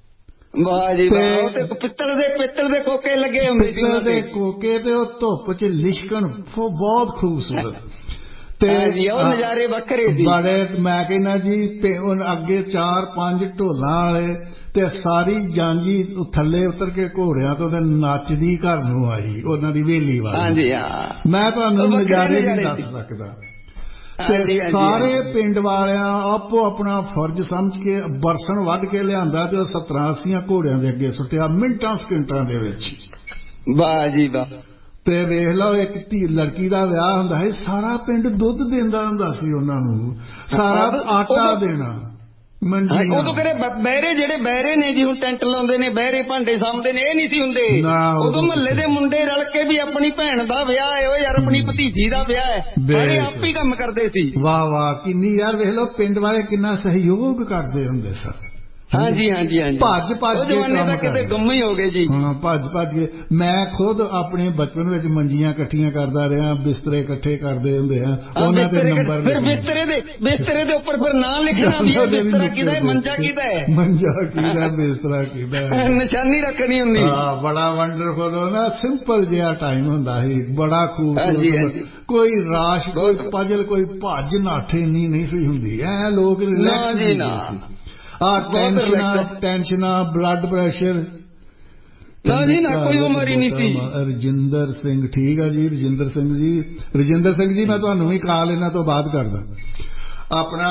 ਪਿੱਤਲ ਦੇ ਕੋਕੇ ਲੱਗੇ ਹੁੰਦੇ, ਪਿੱਤਲ ਦੇ ਕੋਕੇ ਤੇ ਉਹ ਧੁੱਪ ਚ ਲਿਸ਼ਕਣ ਬਹੁਤ ਖੂਬਸੂਰਤ। ਤੇ ਉਹ ਨਜ਼ਾਰੇ ਵੱਖਰੇ ਸੀ ਬੜੇ। ਮੈਂ ਕਹਿੰਦਾ ਜੀ ਅੱਗੇ 4-5 ਢੋਲਾਂ ਵਾਲੇ ਤੇ ਸਾਰੀ ਜਾਂਜੀ ਥੱਲੇ ਉਤਰ ਕੇ ਘੋੜਿਆਂ ਤੋਂ ਤੇ ਨੱਚਦੀ ਘਰ ਨੂੰ ਆਈ, ਉਹਨਾਂ ਦੀ ਹਵੇਲੀ ਵਾਲੀ। ਮੈਂ ਤੁਹਾਨੂੰ ਨਜ਼ਾਰੇ ਨਹੀਂ ਦੱਸ ਸਕਦਾ। ਤੇ ਸਾਰੇ ਪਿੰਡ ਵਾਲਿਆਂ ਆਪੋ ਆਪਣਾ ਫਰਜ਼ ਸਮਝ ਕੇ ਬਰਸਨ ਵੱਢ ਕੇ ਲਿਆਂਦਾ ਤੇ ਉਹ 70-80 ਘੋੜਿਆਂ ਦੇ ਅੱਗੇ ਸੁੱਟਿਆ ਮਿੰਟਾਂ ਸਕਿੰਟਾਂ ਦੇ ਵਿੱਚ। ਵਾਹ ਜੀ ਵਾਹ। ਤੇ ਵੇਖ ਲਓ ਇੱਕ ਲੜਕੀ ਦਾ ਵਿਆਹ ਹੁੰਦਾ ਹੈ, ਸਾਰਾ ਪਿੰਡ ਦੁੱਧ ਦਿੰਦਾ ਹੁੰਦਾ ਸੀ ਉਹਨਾਂ ਨੂੰ, ਸਾਰਾ ਆਟਾ ਦੇਣਾ। ਉਦੋਂ ਕਿਹੜੇ ਬਹਿਰੇ, ਜਿਹੜੇ ਬਹਿਰੇ ਨੇ ਜੀ ਹੁਣ ਟੈਂਟ ਲਾਉਂਦੇ ਨੇ, ਬਹਿਰੇ ਭਾਂਡੇ ਸਾਂਭਦੇ ਨੇ, ਇਹ ਨਹੀਂ ਸੀ ਹੁੰਦੇ। ਉਦੋਂ ਮਹੱਲੇ ਦੇ ਮੁੰਡੇ ਰਲ ਕੇ ਵੀ ਆਪਣੀ ਭੈਣ ਦਾ ਵਿਆਹ ਹੈ, ਉਹ ਯਾਰ ਆਪਣੀ ਭਤੀਜੀ ਦਾ ਵਿਆਹ ਹੈ, ਸਾਰੇ ਆਪ ਹੀ ਕੰਮ ਕਰਦੇ ਸੀ। ਵਾਹ ਕਿੰਨੀ ਯਾਰ ਵੇਖ ਲਓ ਪਿੰਡ ਵਾਲੇ ਕਿੰਨਾ ਸਹਿਯੋਗ ਕਰਦੇ ਹੁੰਦੇ ਸਨ। ਹਾਂਜੀ ਭੱਜ ਕੇ ਕੰਮ ਕਰਦੇ, ਗੁੰਮ ਹੀ ਹੋ ਗਏ ਜੀ। ਹਾਂ, ਭੱਜ ਕੇ। ਮੈਂ ਖੁਦ ਆਪਣੇ ਬਚਪਨ ਵਿੱਚ ਮੰਜੀਆਂ ਇਕੱਠੀਆਂ ਕਰਦਾ ਰਿਹਾ, ਬਿਸਤਰੇ ਇਕੱਠੇ ਕਰਦੇ ਹੁੰਦੇ ਆ, ਉਹਨਾਂ ਦੇ ਨੰਬਰ ਫਿਰ ਬਿਸਤਰੇ ਦੇ ਉੱਪਰ ਫਿਰ ਨਾਂ ਲਿਖਣਾ ਵੀ ਹੈ, ਬਿਸਤਰਾ ਕਿਹਦਾ ਹੈ, ਮੰਜਾ ਕਿਹਦਾ, ਬਿਸਤਰਾ ਕਿਹਦਾ, ਨਿਸ਼ਾਨੀ ਰੱਖਣੀ ਹੁੰਦੀ। ਹਾਂ, ਬੜਾ ਵੰਡਰਫੁਲ ਨਾ, ਸਿੰਪਲ ਜਿਹਾ ਟਾਈਮ ਹੁੰਦਾ ਸੀ, ਬੜਾ ਖੂਬਸੂਰਤ। ਕੋਈ ਰਾਸ਼, ਕੋਈ ਪਜਲ, ਕੋਈ ਭੱਜ ਨਾਠੇ ਨਹੀਂ ਸੀ ਹੁੰਦੀ। ਐ ਲੋਕ ਰਿਲੈਕਸ ਸੀ। ਟੈਨਸ਼ਨਾਂ, ਬਲੱਡ ਪ੍ਰੈਸ਼ਰ, ਕੋਈ ਉਮਰ ਹੀ ਨਹੀਂ ਸੀ। ਰਜਿੰਦਰ ਸਿੰਘ, ਠੀਕ ਆ ਜੀ, ਰਜਿੰਦਰ ਸਿੰਘ ਜੀ ਮੈਂ ਤੁਹਾਨੂੰ ਵੀ ਕਾਲ ਇਹਨਾਂ ਤੋਂ ਬਾਅਦ ਕਰਦਾ। ਆਪਣਾ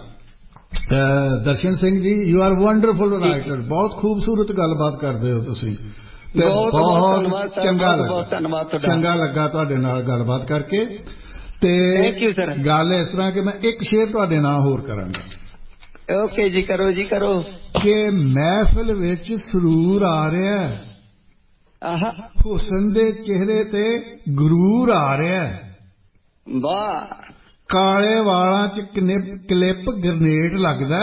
Darshan Singh ji, you are wonderful writer, ਬਹੁਤ ਖੂਬਸੂਰਤ ਗੱਲਬਾਤ ਕਰਦੇ ਹੋ ਤੁਸੀਂ, ਤੇ ਬਹੁਤ ਚੰਗਾ ਲੱਗਾ ਤੁਹਾਡੇ ਨਾਲ ਗੱਲਬਾਤ ਕਰਕੇ। ਤੇ ਗੱਲ ਇਸ ਤਰ੍ਹਾਂ ਕਿ ਮੈਂ ਇੱਕ ਸ਼ੇਰ ਤੁਹਾਡੇ ਨਾਲ ਹੋਰ ਕਰਾਂਗਾ। ਓਕੇ ਜੀ, ਕਰੋ ਜੀ, ਕਰੋ। ਕਿ ਮਹਿਫਿਲ ਵਿੱਚ ਸਰੂਰ ਆ ਰਿਹਾ, ਹੁਸਨ ਦੇ ਚਿਹਰੇ ਤੇ ਗਰੂਰ ਆ ਰਿਹਾ। ਵਾਹ। ਕਾਲੇ ਵਾਲਾਂ ਚ ਕਲਿੱਪ ਗ੍ਰਨੇਡ ਲੱਗਦਾ,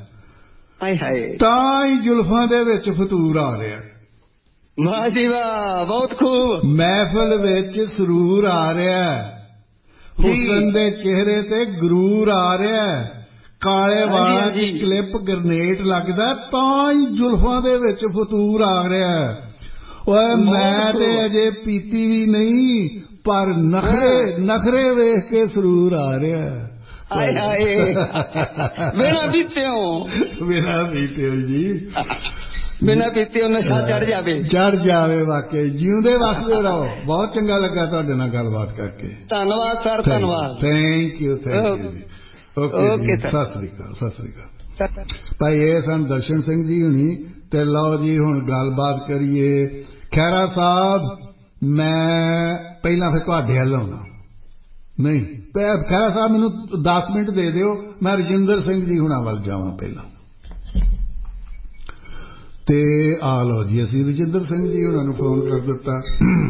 ਤਾਂ ਹੀ ਜ਼ੁਲਫਾਂ ਦੇ ਵਿੱਚ ਫਤੂਰ ਆ ਰਿਹਾ। ਵਾਹ ਜੀ ਵਾਹ, ਬਹੁਤ ਖੂਬ। ਮਹਿਫਿਲ ਵਿੱਚ ਸਰੂਰ ਆ ਰਿਹਾ, ਹੁਸਨ ਦੇ ਚਿਹਰੇ ਤੇ ਗਰੂਰ ਆ ਰਿਹਾ, ਕਾਲੇ ਵਾਲਾਂ ਚ ਕਲਿੱਪ ਗ੍ਰਨੇਡ ਲੱਗਦਾ, ਤਾਂ ਹੀ ਜ਼ੁਲਫਾਂ ਦੇ ਵਿੱਚ ਫਤੂਰ ਆ ਰਿਹਾ। ਓਏ ਮੈਂ ਤੇ ਅਜੇ ਪੀਤੀ ਵੀ ਨਹੀਂ, ਪਰ ਨਖਰੇ ਵੇਖ ਕੇ ਸਰੂਰ ਆ ਰਿਹਾ। ਬਿਨਾਂ ਪੀਤਿਓ ਜੀ, ਬਿਨਾਂ ਪੀਤਿਓ ਨਸ਼ਾ ਚੜ ਜਾਵੇ। ਵਾਕਈ ਜਿਉਂਦੇ ਵਸਦੇ ਰਹੋ। ਬਹੁਤ ਚੰਗਾ ਲੱਗਾ ਤੁਹਾਡੇ ਨਾਲ ਗੱਲਬਾਤ ਕਰਕੇ। ਧੰਨਵਾਦ ਸਰ, ਧੰਨਵਾਦ। ਥੈਂਕ ਯੂ ਜੀ। ਓਕੇ, ਸਤਿ ਸ੍ਰੀ ਅਕਾਲ। ਭਾਈ ਇਹ ਸਨ ਦਰਸ਼ਨ ਸਿੰਘ ਜੀ ਹੁਣੀ। ਤੇ ਲਓ ਜੀ ਹੁਣ ਗੱਲਬਾਤ ਕਰੀਏ। ਖਹਿਰਾ ਸਾਹਿਬ, ਮੈਂ ਪਹਿਲਾਂ ਫਿਰ ਤੁਹਾਡੇ ਵੱਲ ਆਉਣਾ। ਨਹੀਂ ਖਹਿਰਾ ਸਾਹਿਬ, ਮੈਨੂੰ 10 ਮਿੰਟ ਦੇ ਦਿਓ, ਮੈਂ ਰਜਿੰਦਰ ਸਿੰਘ ਜੀ ਹੁਣਾਂ ਵੱਲ ਜਾਵਾਂ ਪਹਿਲਾਂ। ਤੇ ਆ ਲਓ ਜੀ, ਅਸੀਂ ਰਜਿੰਦਰ ਸਿੰਘ ਜੀ ਹੁਣਾਂ ਨੂੰ ਫੋਨ ਕਰ ਦਿੱਤਾ।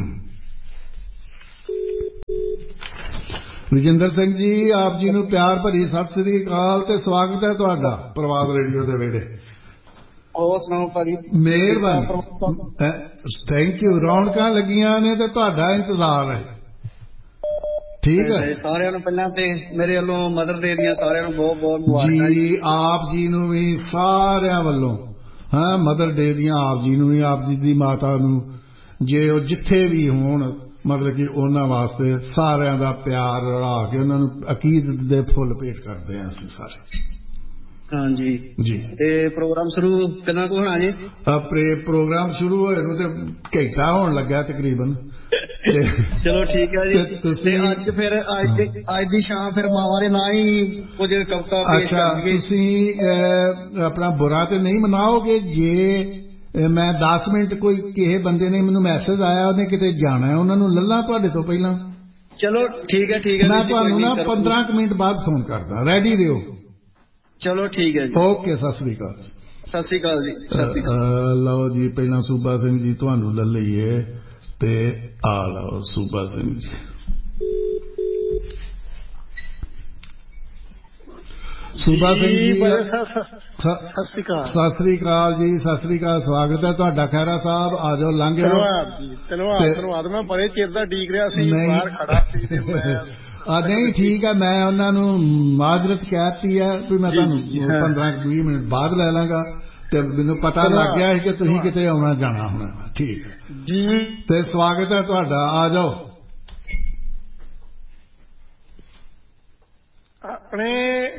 ਰਜਿੰਦਰ ਸਿੰਘ ਜੀ, ਆਪ ਜੀ ਨੂੰ ਪਿਆਰ ਭਰੀ ਸਤਿ ਸ੍ਰੀ ਅਕਾਲ ਤੇ ਸਵਾਗਤ ਹੈ ਤੁਹਾਡਾ ਪ੍ਰਵਾਦ ਰੇਡੀਓ ਦੇ ਵਿਹੜੇ। ਹੋਰ ਸੁਣਾਓ ਭਾਜੀ? ਮਿਹਰਬਾਨੀ, ਥੈਂਕ ਯੂ। ਰੌਣਕਾਂ ਲੱਗੀਆਂ ਨੇ ਤੇ ਤੁਹਾਡਾ ਇੰਤਜ਼ਾਰ ਹੈ। ਠੀਕ ਹੈ ਸਾਰਿਆਂ ਨੂੰ ਪਹਿਲਾਂ ਤੇ ਮੇਰੇ ਵੱਲੋਂ ਮਦਰ ਡੇ ਦੀਆਂ ਸਾਰਿਆਂ ਨੂੰ ਬਹੁਤ ਬਹੁਤ ਮੁਬਾਰਕਾਂ ਜੀ। ਆਪ ਜੀ ਨੂੰ ਵੀ ਸਾਰਿਆਂ ਵੱਲੋਂ ਹਾਂ ਮਦਰ ਡੇ ਦੀਆਂ ਆਪ ਜੀ ਨੂੰ ਵੀ, ਆਪ ਜੀ ਦੀ ਮਾਤਾ ਨੂੰ, ਜੇ ਉਹ ਜਿੱਥੇ ਵੀ ਹੋਣ, ਮਤਲਬ ਕਿ ਉਹਨਾਂ ਵਾਸਤੇ ਸਾਰਿਆਂ ਦਾ ਪਿਆਰ ਰਲਾ ਕੇ ਉਹਨਾਂ ਨੂੰ ਅਕੀਦਤ ਦੇ ਫੁੱਲ ਭੇਟ ਕਰਦੇ ਹਾਂ ਅਸੀਂ ਸਾਰੇ। ਹਾਂਜੀ ਜੀ। ਤੇ ਪ੍ਰੋਗਰਾਮ ਸ਼ੁਰੂ ਕਿੰਨਾ ਕੁ ਹੋਣਾ ਜੀ? ਪ੍ਰੋਗਰਾਮ ਸ਼ੁਰੂ ਹੋਏ ਨੂੰ ਤੇ ਘੰਟਾ ਹੋਣ ਲੱਗਾ ਤਕਰੀਬਨ। ਚਲੋ ਠੀਕ ਹੈ ਜੀ। ਤੁਸੀਂ ਅੱਜ ਫਿਰ ਅੱਜ ਦੀ ਸ਼ਾਮ ਫਿਰ ਮਾਵਾਂ ਦੇ ਨਾਂ ਹੀ ਕੁਝ ਕਵਿਤਾ ਪੇਸ਼ ਕਰਨਗੇ। ਤੁਸੀਂ ਆਪਣਾ ਬੁਰਾ ਤੇ ਨਹੀਂ ਮਨਾਓਗੇ ਜੇ ਮੈਂ 10 ਮਿੰਟ ਕੋਈ ਕਿਸੇ ਬੰਦੇ ਨੇ ਮੈਨੂੰ ਮੈਸੇਜ ਆਇਆ ਉਹਨੇ ਕਿਤੇ ਜਾਣਾ, ਉਹਨਾਂ ਨੂੰ ਲੱਲਾ ਤੁਹਾਡੇ ਤੋਂ ਪਹਿਲਾਂ? ਚਲੋ ਠੀਕ ਹੈ ਠੀਕ ਹੈ। ਮੈਂ ਤੁਹਾਨੂੰ ਨਾ 15 ਮਿੰਟ ਬਾਅਦ ਫੋਨ ਕਰਦਾ, ਰੈਡੀ ਰਹੋ। ਚਲੋ ਠੀਕ ਹੈ ਜੀ। ਓਕੇ, ਸਤਿ ਸ੍ਰੀ ਅਕਾਲ। ਸਤਿ ਸ੍ਰੀ ਅਕਾਲ ਜੀ। ਸਤਿ ਸ੍ਰੀ ਅਕਾਲ। ਲਓ ਜੀ, ਪਹਿਲਾਂ ਸੂਬਾ ਸਿੰਘ ਜੀ ਤੁਹਾਨੂੰ ਲੈ ਲਈਏ ਤੇ ਆ ਲਓ ਸੂਬਾ ਸਿੰਘ ਜੀ। ਸੂਬਾ ਸਿੰਘ ਜੀ ਸਤਿ ਸ੍ਰੀ ਅਕਾਲ ਜੀ। ਸਤਿ ਸ੍ਰੀ ਅਕਾਲ, ਸਵਾਗਤ ਹੈ ਤੁਹਾਡਾ। ਖੈਰਾ ਸਾਹਿਬ ਆ ਜਾਓ, ਲੰਘ ਜਾਓ। ਧੰਨਵਾਦ। ਮੈਂ ਬੜੇ ਚਿਰ ਦਾ ਡੀਕ ਰਿਹਾ ਸੀ, ਬਾਹਰ ਖੜਾ ਸੀ ਤੇ ਮੈਂ ਨਹੀਂ ਠੀਕ ਹੈ, ਮੈਂ ਉਹਨਾਂ ਨੂੰ ਮਾਜ਼ਰਤ ਕਹਿਤੀ ਹੈ ਵੀ ਮੈਂ ਤੁਹਾਨੂੰ 15-20 ਮਿੰਟ ਬਾਅਦ ਲੈ ਲਾਂਗਾ ਤੇ ਮੈਨੂੰ ਪਤਾ ਲੱਗ ਗਿਆ ਸੀ ਕਿ ਤੁਸੀਂ ਕਿਤੇ ਆਉਣਾ ਜਾਣਾ ਹੋਣਾ। ਠੀਕ ਹੈ ਜੀ, ਤੇ ਸਵਾਗਤ ਹੈ ਤੁਹਾਡਾ, ਆ ਜਾਓ। ਆਪਣੇ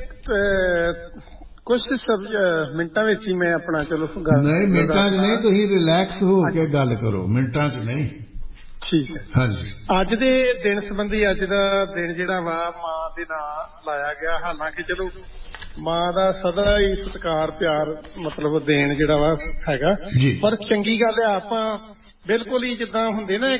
ਕੁਝ ਮਿੰਟਾਂ ਵਿੱਚ ਹੀ ਮੈਂ ਆਪਣਾ ਚਲੋ ਗੱਲ ਨਹੀਂ, ਮਿੰਟਾਂ 'ਚ ਨਹੀਂ, ਤੁਸੀਂ ਰਿਲੈਕਸ ਹੋ ਕੇ ਗੱਲ ਕਰੋ, ਮਿੰਟਾਂ 'ਚ ਨਹੀਂ। ਠੀਕ ਹੈ। ਹਾਂਜੀ। ਅੱਜ ਦੇ ਦਿਨ ਸੰਬੰਧੀ, ਅੱਜ ਦਾ ਦਿਨ ਜਿਹੜਾ ਵਾ ਮਾਂ ਦੇ ਨਾਂ ਲਾਇਆ ਗਿਆ। ਹਾਲਾਂਕਿ ਚਲੋ ਮਾਂ ਦਾ ਸਦਾ ਹੀ ਸਤਿਕਾਰ ਪਿਆਰ ਮਤਲਬ ਦੇਣ ਜਿਹੜਾ ਵਾ ਹੈਗਾ, ਪਰ ਚੰਗੀ ਗੱਲ ਹੈ ਆਪਾਂ ਬਿਲਕੁਲ ਹੀ ਜਿੱਦਾਂ ਹੁੰਦੇ ਨਾ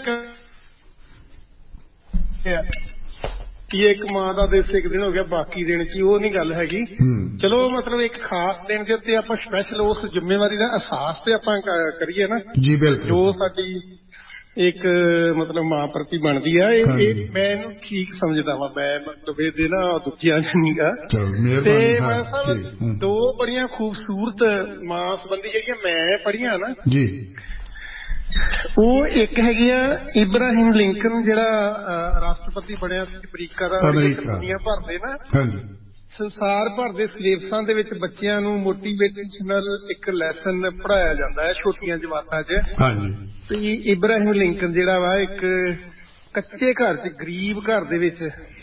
ਇੱਕ ਮਾਂ ਦਾ ਦਿਵਸ ਇੱਕ ਦਿਨ ਹੋ ਗਿਆ ਬਾਕੀ ਦਿਨ ਚ, ਉਹ ਨਹੀਂ ਗੱਲ ਹੈਗੀ। ਚਲੋ ਮਤਲਬ ਇੱਕ ਖਾਸ ਦਿਨ ਦੇ ਉੱਤੇ ਆਪਾਂ ਸਪੈਸ਼ਲ ਉਸ ਜ਼ਿੰਮੇਵਾਰੀ ਦਾ ਅਹਿਸਾਸ ਤੇ ਆਪਾਂ ਕਰੀਏ ਨਾ ਜੀ। ਬਿਲਕੁਲ, ਜੋ ਸਾਡੀ ਇੱਕ ਮਤਲਬ ਮਾਂ ਪ੍ਰਤੀ ਬਣਦੀ ਆ, ਇਹ ਮੈਂ ਇਹਨੂੰ ਠੀਕ ਸਮਝਦਾ ਵਾ। ਮੈਂ ਮਤਲਬ ਇਹਦੇ ਨਾ ਦੂਜਿਆਂ ਨੀਗਾ। ਤੇ ਮੈਂ ਸਾਹਿਬ ਦੋ ਬੜੀਆਂ ਖੂਬਸੂਰਤ ਮਾਂ ਸੰਬੰਧੀ ਜਿਹੜੀਆਂ ਮੈਂ ਪੜ੍ਹੀਆਂ ਨਾ ਜੀ, ਉਹ ਇੱਕ ਹੈਗੀ ਆ ਇਬਰਾਹਿਮ ਲਿੰਕਨ, ਜਿਹੜਾ ਰਾਸ਼ਟਰਪਤੀ ਬਣਿਆ ਸੀ ਅਮਰੀਕਾ ਦਾ। ਦੁਨੀਆ ਭਰ ਦੇ ਨਾ ਸੰਸਾਰ ਭਰ ਦੇ ਸਿਲੇਬਸਾਂ ਦੇ ਵਿੱਚ ਬੱਚਿਆਂ ਨੂੰ ਮੋਟੀਵੇਸ਼ਨਲ ਇੱਕ ਲੈਸਨ ਪੜ੍ਹਾਇਆ ਜਾਂਦਾ ਹੈ ਛੋਟੀਆਂ ਜਮਾਤਾਂ 'ਚ। ਤੇ ਇਬਰਾਹਿਮ ਲਿੰਕਨ ਜਿਹੜਾ ਵਾ ਇੱਕ ਕੱਚੇ ਘਰ 'ਚ, ਗਰੀਬ ਘਰ ਦੇ ਵਿੱਚ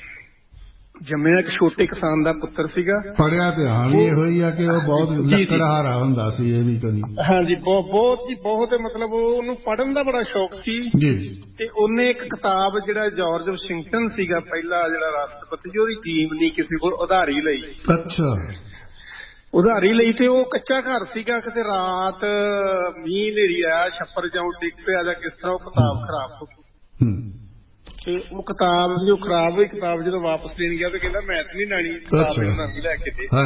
ਜੰਮਿਆ, ਇੱਕ ਛੋਟੇ ਕਿਸਾਨ ਦਾ ਪੁੱਤਰ ਸੀਗਾ। ਪੜਿਆ ਤੇ ਹਾਂ ਵੀ ਇਹੋ ਹੀ ਆ ਕਿ ਉਹ ਬਹੁਤ ਲੱਕੜਹਾਰਾ ਹੁੰਦਾ ਸੀ। ਇਹ ਵੀ ਕਦੀ ਹਾਂਜੀ ਬਹੁਤ ਜੀ ਬਹੁਤ, ਮਤਲਬ ਉਹਨੂੰ ਪੜ੍ਹਨ ਦਾ ਬੜਾ ਸ਼ੌਕ ਸੀ ਜੀ। ਤੇ ਉਹਨੇ ਇੱਕ ਕਿਤਾਬ, ਜਿਹੜਾ ਜਾਰਜ ਵਾਸ਼ਿੰਗਟਨ ਸੀਗਾ ਪਹਿਲਾ ਜਿਹੜਾ ਰਾਸ਼ਟਰਪਤੀ, ਉਹਦੀ ਟੀਮ ਨਹੀਂ ਕਿਸੇ ਕੋਲ ਉਧਾਰੀ ਲਈ। ਅੱਛਾ, ਉਧਾਰੀ ਲਈ। ਤੇ ਉਹ ਕੱਚਾ ਘਰ ਸੀਗਾ, ਕਿਤੇ ਰਾਤ ਮੀਂਹ ਹਨੇਰੀ ਆਇਆ, ਛੱਪਰ ਜਾਉਂ ਡਿੱਗ ਪਿਆ ਜਾਂ ਕਿਸ ਤਰ੍ਹਾਂ, ਉਹ ਕਿਤਾਬ ਖਰਾਬ ਹੋ ਗਈ। ਤੇ ਉਹ ਕਿਤਾਬ ਜੋ ਖਰਾਬ ਹੋਈ ਕਿਤਾਬ ਜਦੋਂ ਵਾਪਸ ਦੇਣ ਗਿਆ ਤੇ ਕਹਿੰਦਾ ਮੈਂ ਤੇ ਨਹੀਂ ਲੈਣੀ ਕਿਤਾਬ, ਨਵੀਂ ਲੈ ਕੇ ਦੇ।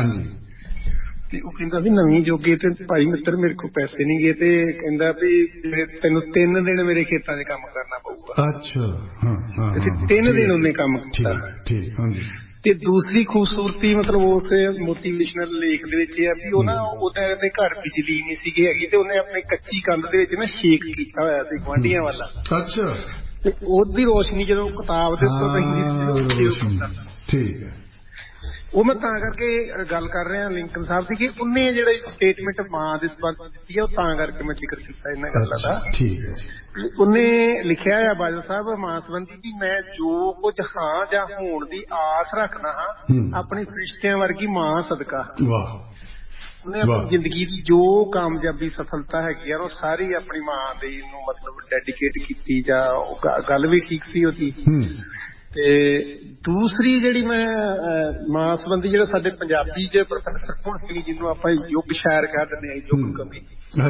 ਤੇ ਉਹ ਕਹਿੰਦਾ ਵੀ ਨਵੀਂ ਜੋਗੇ ਤੇ ਭਾਈ ਮਿੱਤਰ ਮੇਰੇ ਕੋਲ ਪੈਸੇ ਨਹੀਂ ਗਏ। ਤੇ ਕਹਿੰਦਾ ਵੀ ਤੈਨੂੰ 3 ਦਿਨ ਮੇਰੇ ਖੇਤਾਂ 'ਚ ਕੰਮ ਕਰਨਾ ਪਊਗਾ। ਅੱਛਾ। ਤੇ 3 ਦਿਨ ਉਹਨੇ ਕੰਮ ਕੀਤਾ। ਤੇ ਦੂਸਰੀ ਖੂਬਸੂਰਤੀ ਮਤਲਬ ਉਸ ਮੋਟੀਵੇਸ਼ਨਲ ਲੇਖ ਦੇ ਵਿੱਚ ਇਹ ਆ ਵੀ ਉਹ ਨਾ ਉਹਦੇ ਘਰ ਬਿਜਲੀ ਨਹੀਂ ਸੀਗੀ ਹੈਗੀ, ਤੇ ਉਹਨੇ ਆਪਣੀ ਕੱਚੀ ਕੰਧ ਦੇ ਵਿੱਚ ਨਾ ਛੇਕ ਕੀਤਾ ਹੋਇਆ ਸੀ ਗੁਆਂਢੀਆਂ ਵਾਲਾ। ਅੱਛਾ। ਤੇ ਉਹਦੀ ਰੋਸ਼ਨੀ ਜਦੋਂ ਕਿਤਾਬ ਦੇ ਉੱਪਰ ਪੈਂਦੀ ਸੀ। ਠੀਕ ਹੈ। ਉਹ ਮੈਂ ਤਾਂ ਕਰਕੇ ਗੱਲ ਕਰ ਰਿਹਾ ਲਿੰਕਨ ਸਾਹਿਬ ਦੀ, ਕਿ ਉਹਨੇ ਜਿਹੜੀ ਸਟੇਟਮੈਂਟ ਮਾਂ ਦੇ ਸੰਬੰਧ ਦਿੱਤੀ ਹੈ, ਉਹ ਤਾਂ ਕਰਕੇ ਮੈਂ ਜ਼ਿਕਰ ਕੀਤਾ ਇਹਨਾਂ ਗੱਲਾਂ ਦਾ। ਠੀਕ ਹੈ। ਉਹਨੇ ਲਿਖਿਆ ਆ ਬਾਦਲ ਸਾਹਿਬ ਮਾਂ ਸੰਬੰਧੀ ਕਿ ਮੈਂ ਜੋ ਕੁਝ ਹਾਂ ਜਾਂ ਹੋਣ ਦੀ ਆਸ ਰੱਖਦਾ ਹਾਂ ਆਪਣੀ ਫਰਿਸ਼ਤਿਆਂ ਵਰਗੀ ਮਾਂ ਸਦਕਾ। ਉਹਨੇ ਆਪਣੀ ਜ਼ਿੰਦਗੀ ਦੀ ਜੋ ਕਾਮਯਾਬੀ ਸਫਲਤਾ ਹੈਗੀ ਆ ਉਹ ਸਾਰੀ ਆਪਣੀ ਮਾਂ ਦੇ ਨੂੰ ਮਤਲਬ ਡੈਡੀਕੇਟ ਕੀਤੀ। ਜਾਂ ਗੱਲ ਵੀ ਠੀਕ ਸੀ ਉਹਦੀ। ਤੇ ਦੂਸਰੀ ਜਿਹੜੀ ਮੈਂ ਮਾਂ ਸੰਬੰਧੀ, ਜਿਹੜਾ ਸਾਡੇ ਪੰਜਾਬੀ 'ਚ ਪ੍ਰੋਫੈਸਰ ਭੁਣ ਸਿੰਘ ਜਿਹਨੂੰ ਆਪਾਂ ਯੁੱਗ ਸ਼ਾਇਰ ਕਹਿ ਦਿੰਦੇ ਹਾਂ, ਯੁੱਗ ਕਵੀ,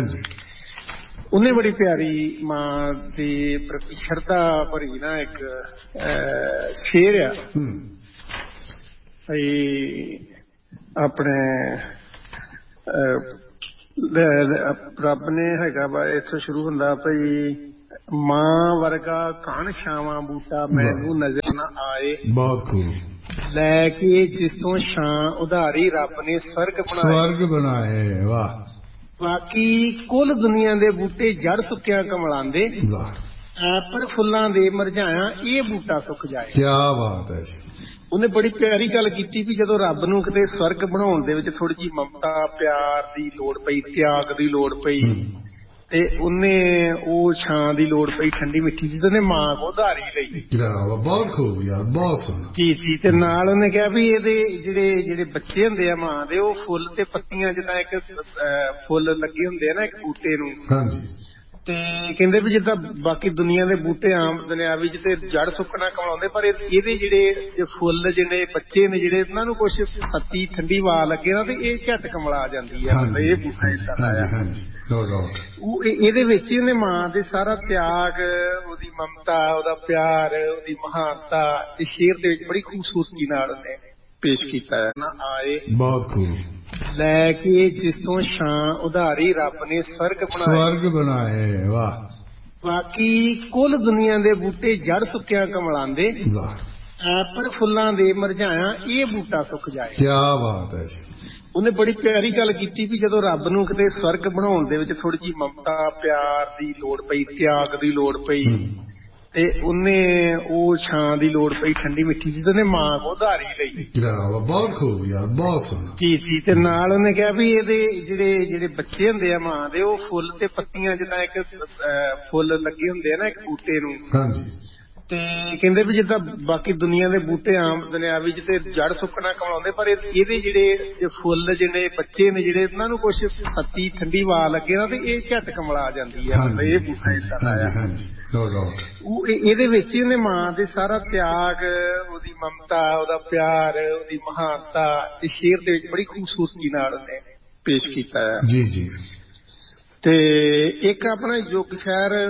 ਉਹਨੇ ਬੜੀ ਪਿਆਰੀ ਮਾਂ ਦੇ ਪ੍ਰਤੀ ਸ਼ਰਧਾ ਭਰੀ ਨਾ ਇੱਕ ਸ਼ੇਰ ਆ ਆਪਣੇ ਰੱਬ ਨੇ ਹੈਗਾ ਵਾ, ਇੱਥੋਂ ਸ਼ੁਰੂ ਹੁੰਦਾ ਭਈ ਮਾਂ ਵਰਗਾ ਕਣ ਛਾਵਾਂ ਬੂਟਾ ਮੈਨੂੰ ਨਜ਼ਰ ਨਾ ਆਏ, ਬਹੁਤ ਖੂਬ ਲੈ ਕੇ ਜਿਸ ਤੋਂ ਛਾਂ ਉਧਾਰੀ ਰੱਬ ਨੇ ਸਵਰਗ ਬਣਾਏ। ਵਾਹ। ਬਾਕੀ ਕੁੱਲ ਦੁਨੀਆ ਦੇ ਬੂਟੇ ਜੜ ਸੁੱਕਿਆ ਕਮਲਾਂ ਦੇ, ਪਰ ਫੁੱਲਾਂ ਦੇ ਮਰਝਾਇਆ ਇਹ ਬੂਟਾ ਸੁੱਕ ਜਾਏ। ਕੀ ਬਾਤ ਹੈ ਜੀ। ਉਹਨੇ ਬੜੀ ਪਿਆਰੀ ਗੱਲ ਕੀਤੀ ਵੀ ਜਦੋਂ ਰੱਬ ਨੂੰ ਕਿਤੇ ਸਵਰਗ ਬਣਾਉਣ ਦੇ ਵਿੱਚ ਥੋੜੀ ਜਿਹੀ ਮਮਤਾ ਪਿਆਰ ਦੀ ਲੋੜ ਪਈ, ਤਿਆਗ ਦੀ ਲੋੜ ਪਈ, ਤੇ ਉਹਨੇ ਉਹ ਛਾਂ ਦੀ ਲੋੜ ਪਈ ਠੰਡੀ ਮਿੱਠੀ ਜਿਹਦੇ ਨੇ ਮਾਂ ਕੋ ਉਧਾਰੀ ਲਈ। ਬਹੁਤ ਖੂਬ ਯਾਰ, ਬਹੁਤ ਸੋਹਣਾ। ਜੀ ਤੇ ਨਾਲ ਉਹਨੇ ਕਿਹਾ ਵੀ ਇਹਦੇ ਜਿਹੜੇ ਬੱਚੇ ਹੁੰਦੇ ਆ ਮਾਂ ਦੇ, ਉਹ ਫੁੱਲ ਤੇ ਪੱਤੀਆਂ ਜਿੱਦਾਂ ਇੱਕ ਫੁੱਲ ਲੱਗੇ ਹੁੰਦੇ ਆ ਨਾ ਇੱਕ ਬੂਟੇ ਨੂੰ, ਹਾਂਜੀ, ਤੇ ਕਹਿੰਦੇ ਵੀ ਜਿੱਦਾਂ ਬਾਕੀ ਦੁਨੀਆ ਦੇ ਬੂਟੇ ਆਮ ਦੁਨਿਆਵੀ ਚ ਤੇ ਜੜ ਸੁੱਕਣਾ ਕਮਾਉਂਦੇ, ਪਰ ਇਹਦੇ ਜਿਹੜੇ ਫੁੱਲ ਜਿਹੜੇ ਬੱਚੇ ਨੇ ਜਿਹੜੇ ਉਹਨਾਂ ਨੂੰ ਕੁਛ ਪੱਤੀ ਠੰਡੀ ਹਵਾ ਲੱਗੇ ਨਾ ਤੇ ਇਹ ਝਟ ਕਮਲਾ ਆ ਜਾਂਦੀ ਹੈ। ਇਹ ਬੂਟਾ ਏਦਾਂ ਉਹ ਇਹਦੇ ਵਿੱਚ ਉਹਨੇ ਮਾਂ ਦੇ ਸਾਰਾ ਤਿਆਗ, ਉਹਦੀ ਮਮਤਾ, ਉਹਦਾ ਪਿਆਰ, ਉਹਦੀ ਮਹਾਨਤਾ ਤੇ ਸ਼ੇਰ ਦੇ ਵਿੱਚ ਬੜੀ ਖੂਬਸੂਰਤੀ ਨਾਲ ਉਹਨੇ ਪੇਸ਼ ਕੀਤਾ ਹੈ ਨਾ। ਆਏ ਬਹੁਤ ਖੂਬ ਲੈ ਕੇ ਜਿਸ ਤੋਂ ਛਾਂ ਉਧਾਰੀ ਰੱਬ ਨੇ ਸਵਰਗ ਬਣਾਏ। ਵਾਹ। ਬਾਕੀ ਕੁੱਲ ਦੁਨੀਆ ਦੇ ਬੂਟੇ ਜੜ ਸੁੱਕਿਆ ਕਮਲਾਂ ਦੇ, ਪਰ ਫੁੱਲਾਂ ਦੇ ਮਰਝਾਇਆ ਇਹ ਬੂਟਾ ਸੁੱਕ ਜਾਏ। ਕੀ ਬਾਤ ਹੈ ਜੀ। ਉਹਨੇ ਬੜੀ ਪਿਆਰੀ ਗੱਲ ਕੀਤੀ ਵੀ ਜਦੋਂ ਰੱਬ ਨੂੰ ਕਿਤੇ ਸਵਰਗ ਬਣਾਉਣ ਦੇ ਵਿੱਚ ਥੋੜੀ ਜਿਹੀ ਮਮਤਾ ਪਿਆਰ ਦੀ ਲੋੜ ਪਈ, ਤਿਆਗ ਦੀ ਲੋੜ ਪਈ, ਤੇ ਉਹਨੇ ਉਹ ਛਾਂ ਦੀ ਲੋੜ ਪਈ ਠੰਡੀ ਮਿੱਠੀ ਜਿਹਦੇ ਨੇ ਮਾਂ ਕੋ ਉਧਾਰੀ ਲਈ। ਬਹੁਤ ਖੂਬ ਯਾਰ, ਬਹੁਤ ਸੋਹਣਾ। ਜੀ ਤੇ ਨਾਲ ਉਹਨੇ ਕਿਹਾ ਵੀ ਇਹਦੇ ਜਿਹੜੇ ਬੱਚੇ ਹੁੰਦੇ ਆ ਮਾਂ ਦੇ, ਉਹ ਫੁੱਲ ਤੇ ਪੱਤੀਆਂ ਜਿੱਦਾਂ ਇੱਕ ਫੁੱਲ ਲੱਗੇ ਹੁੰਦੇ ਆ ਨਾ ਇੱਕ ਬੂਟੇ ਨੂੰ, ਹਾਂਜੀ, ਤੇ ਕਹਿੰਦੇ ਵੀ ਜਿੱਦਾਂ ਬਾਕੀ ਦੁਨੀਆ ਦੇ ਬੂਟੇ ਆਮ ਦੁਨਿਆਵੀ ਚ ਤੇ ਜੜ ਸੁੱਕਣਾ ਕਮਾਉਂਦੇ, ਪਰ ਇਹਦੇ ਜਿਹੜੇ ਫੁੱਲ ਜਿਹੜੇ ਬੱਚੇ ਨੇ ਜਿਹੜੇ ਉਹਨਾਂ ਨੂੰ ਕੁਛ ਪੱਤੀ ਠੰਡੀ ਹਵਾ ਲੱਗੇ ਨਾ ਤੇ ਇਹ ਝਟ ਕਮਲਾ ਆ ਜਾਂਦੀ ਹੈ। ਇਹ ਬੂਟਾ ਏਦਾਂ ਉਹ ਇਹਦੇ ਵਿੱਚ ਉਹਨੇ ਮਾਂ ਦੇ ਸਾਰਾ ਤਿਆਗ, ਉਹਦੀ ਮਮਤਾ, ਉਹਦਾ ਪਿਆਰ, ਉਹਦੀ ਮਹਾਨਤਾ ਤੇ ਸ਼ੇਰ ਦੇ ਵਿੱਚ ਬੜੀ ਖੂਬਸੂਰਤੀ ਨਾਲ ਉਹਨੇ ਪੇਸ਼ ਕੀਤਾ ਹੈ। ਜੀ ਤੇ ਇੱਕ ਆਪਣਾ ਯੁੱਗ ਸ਼ਹਿਰ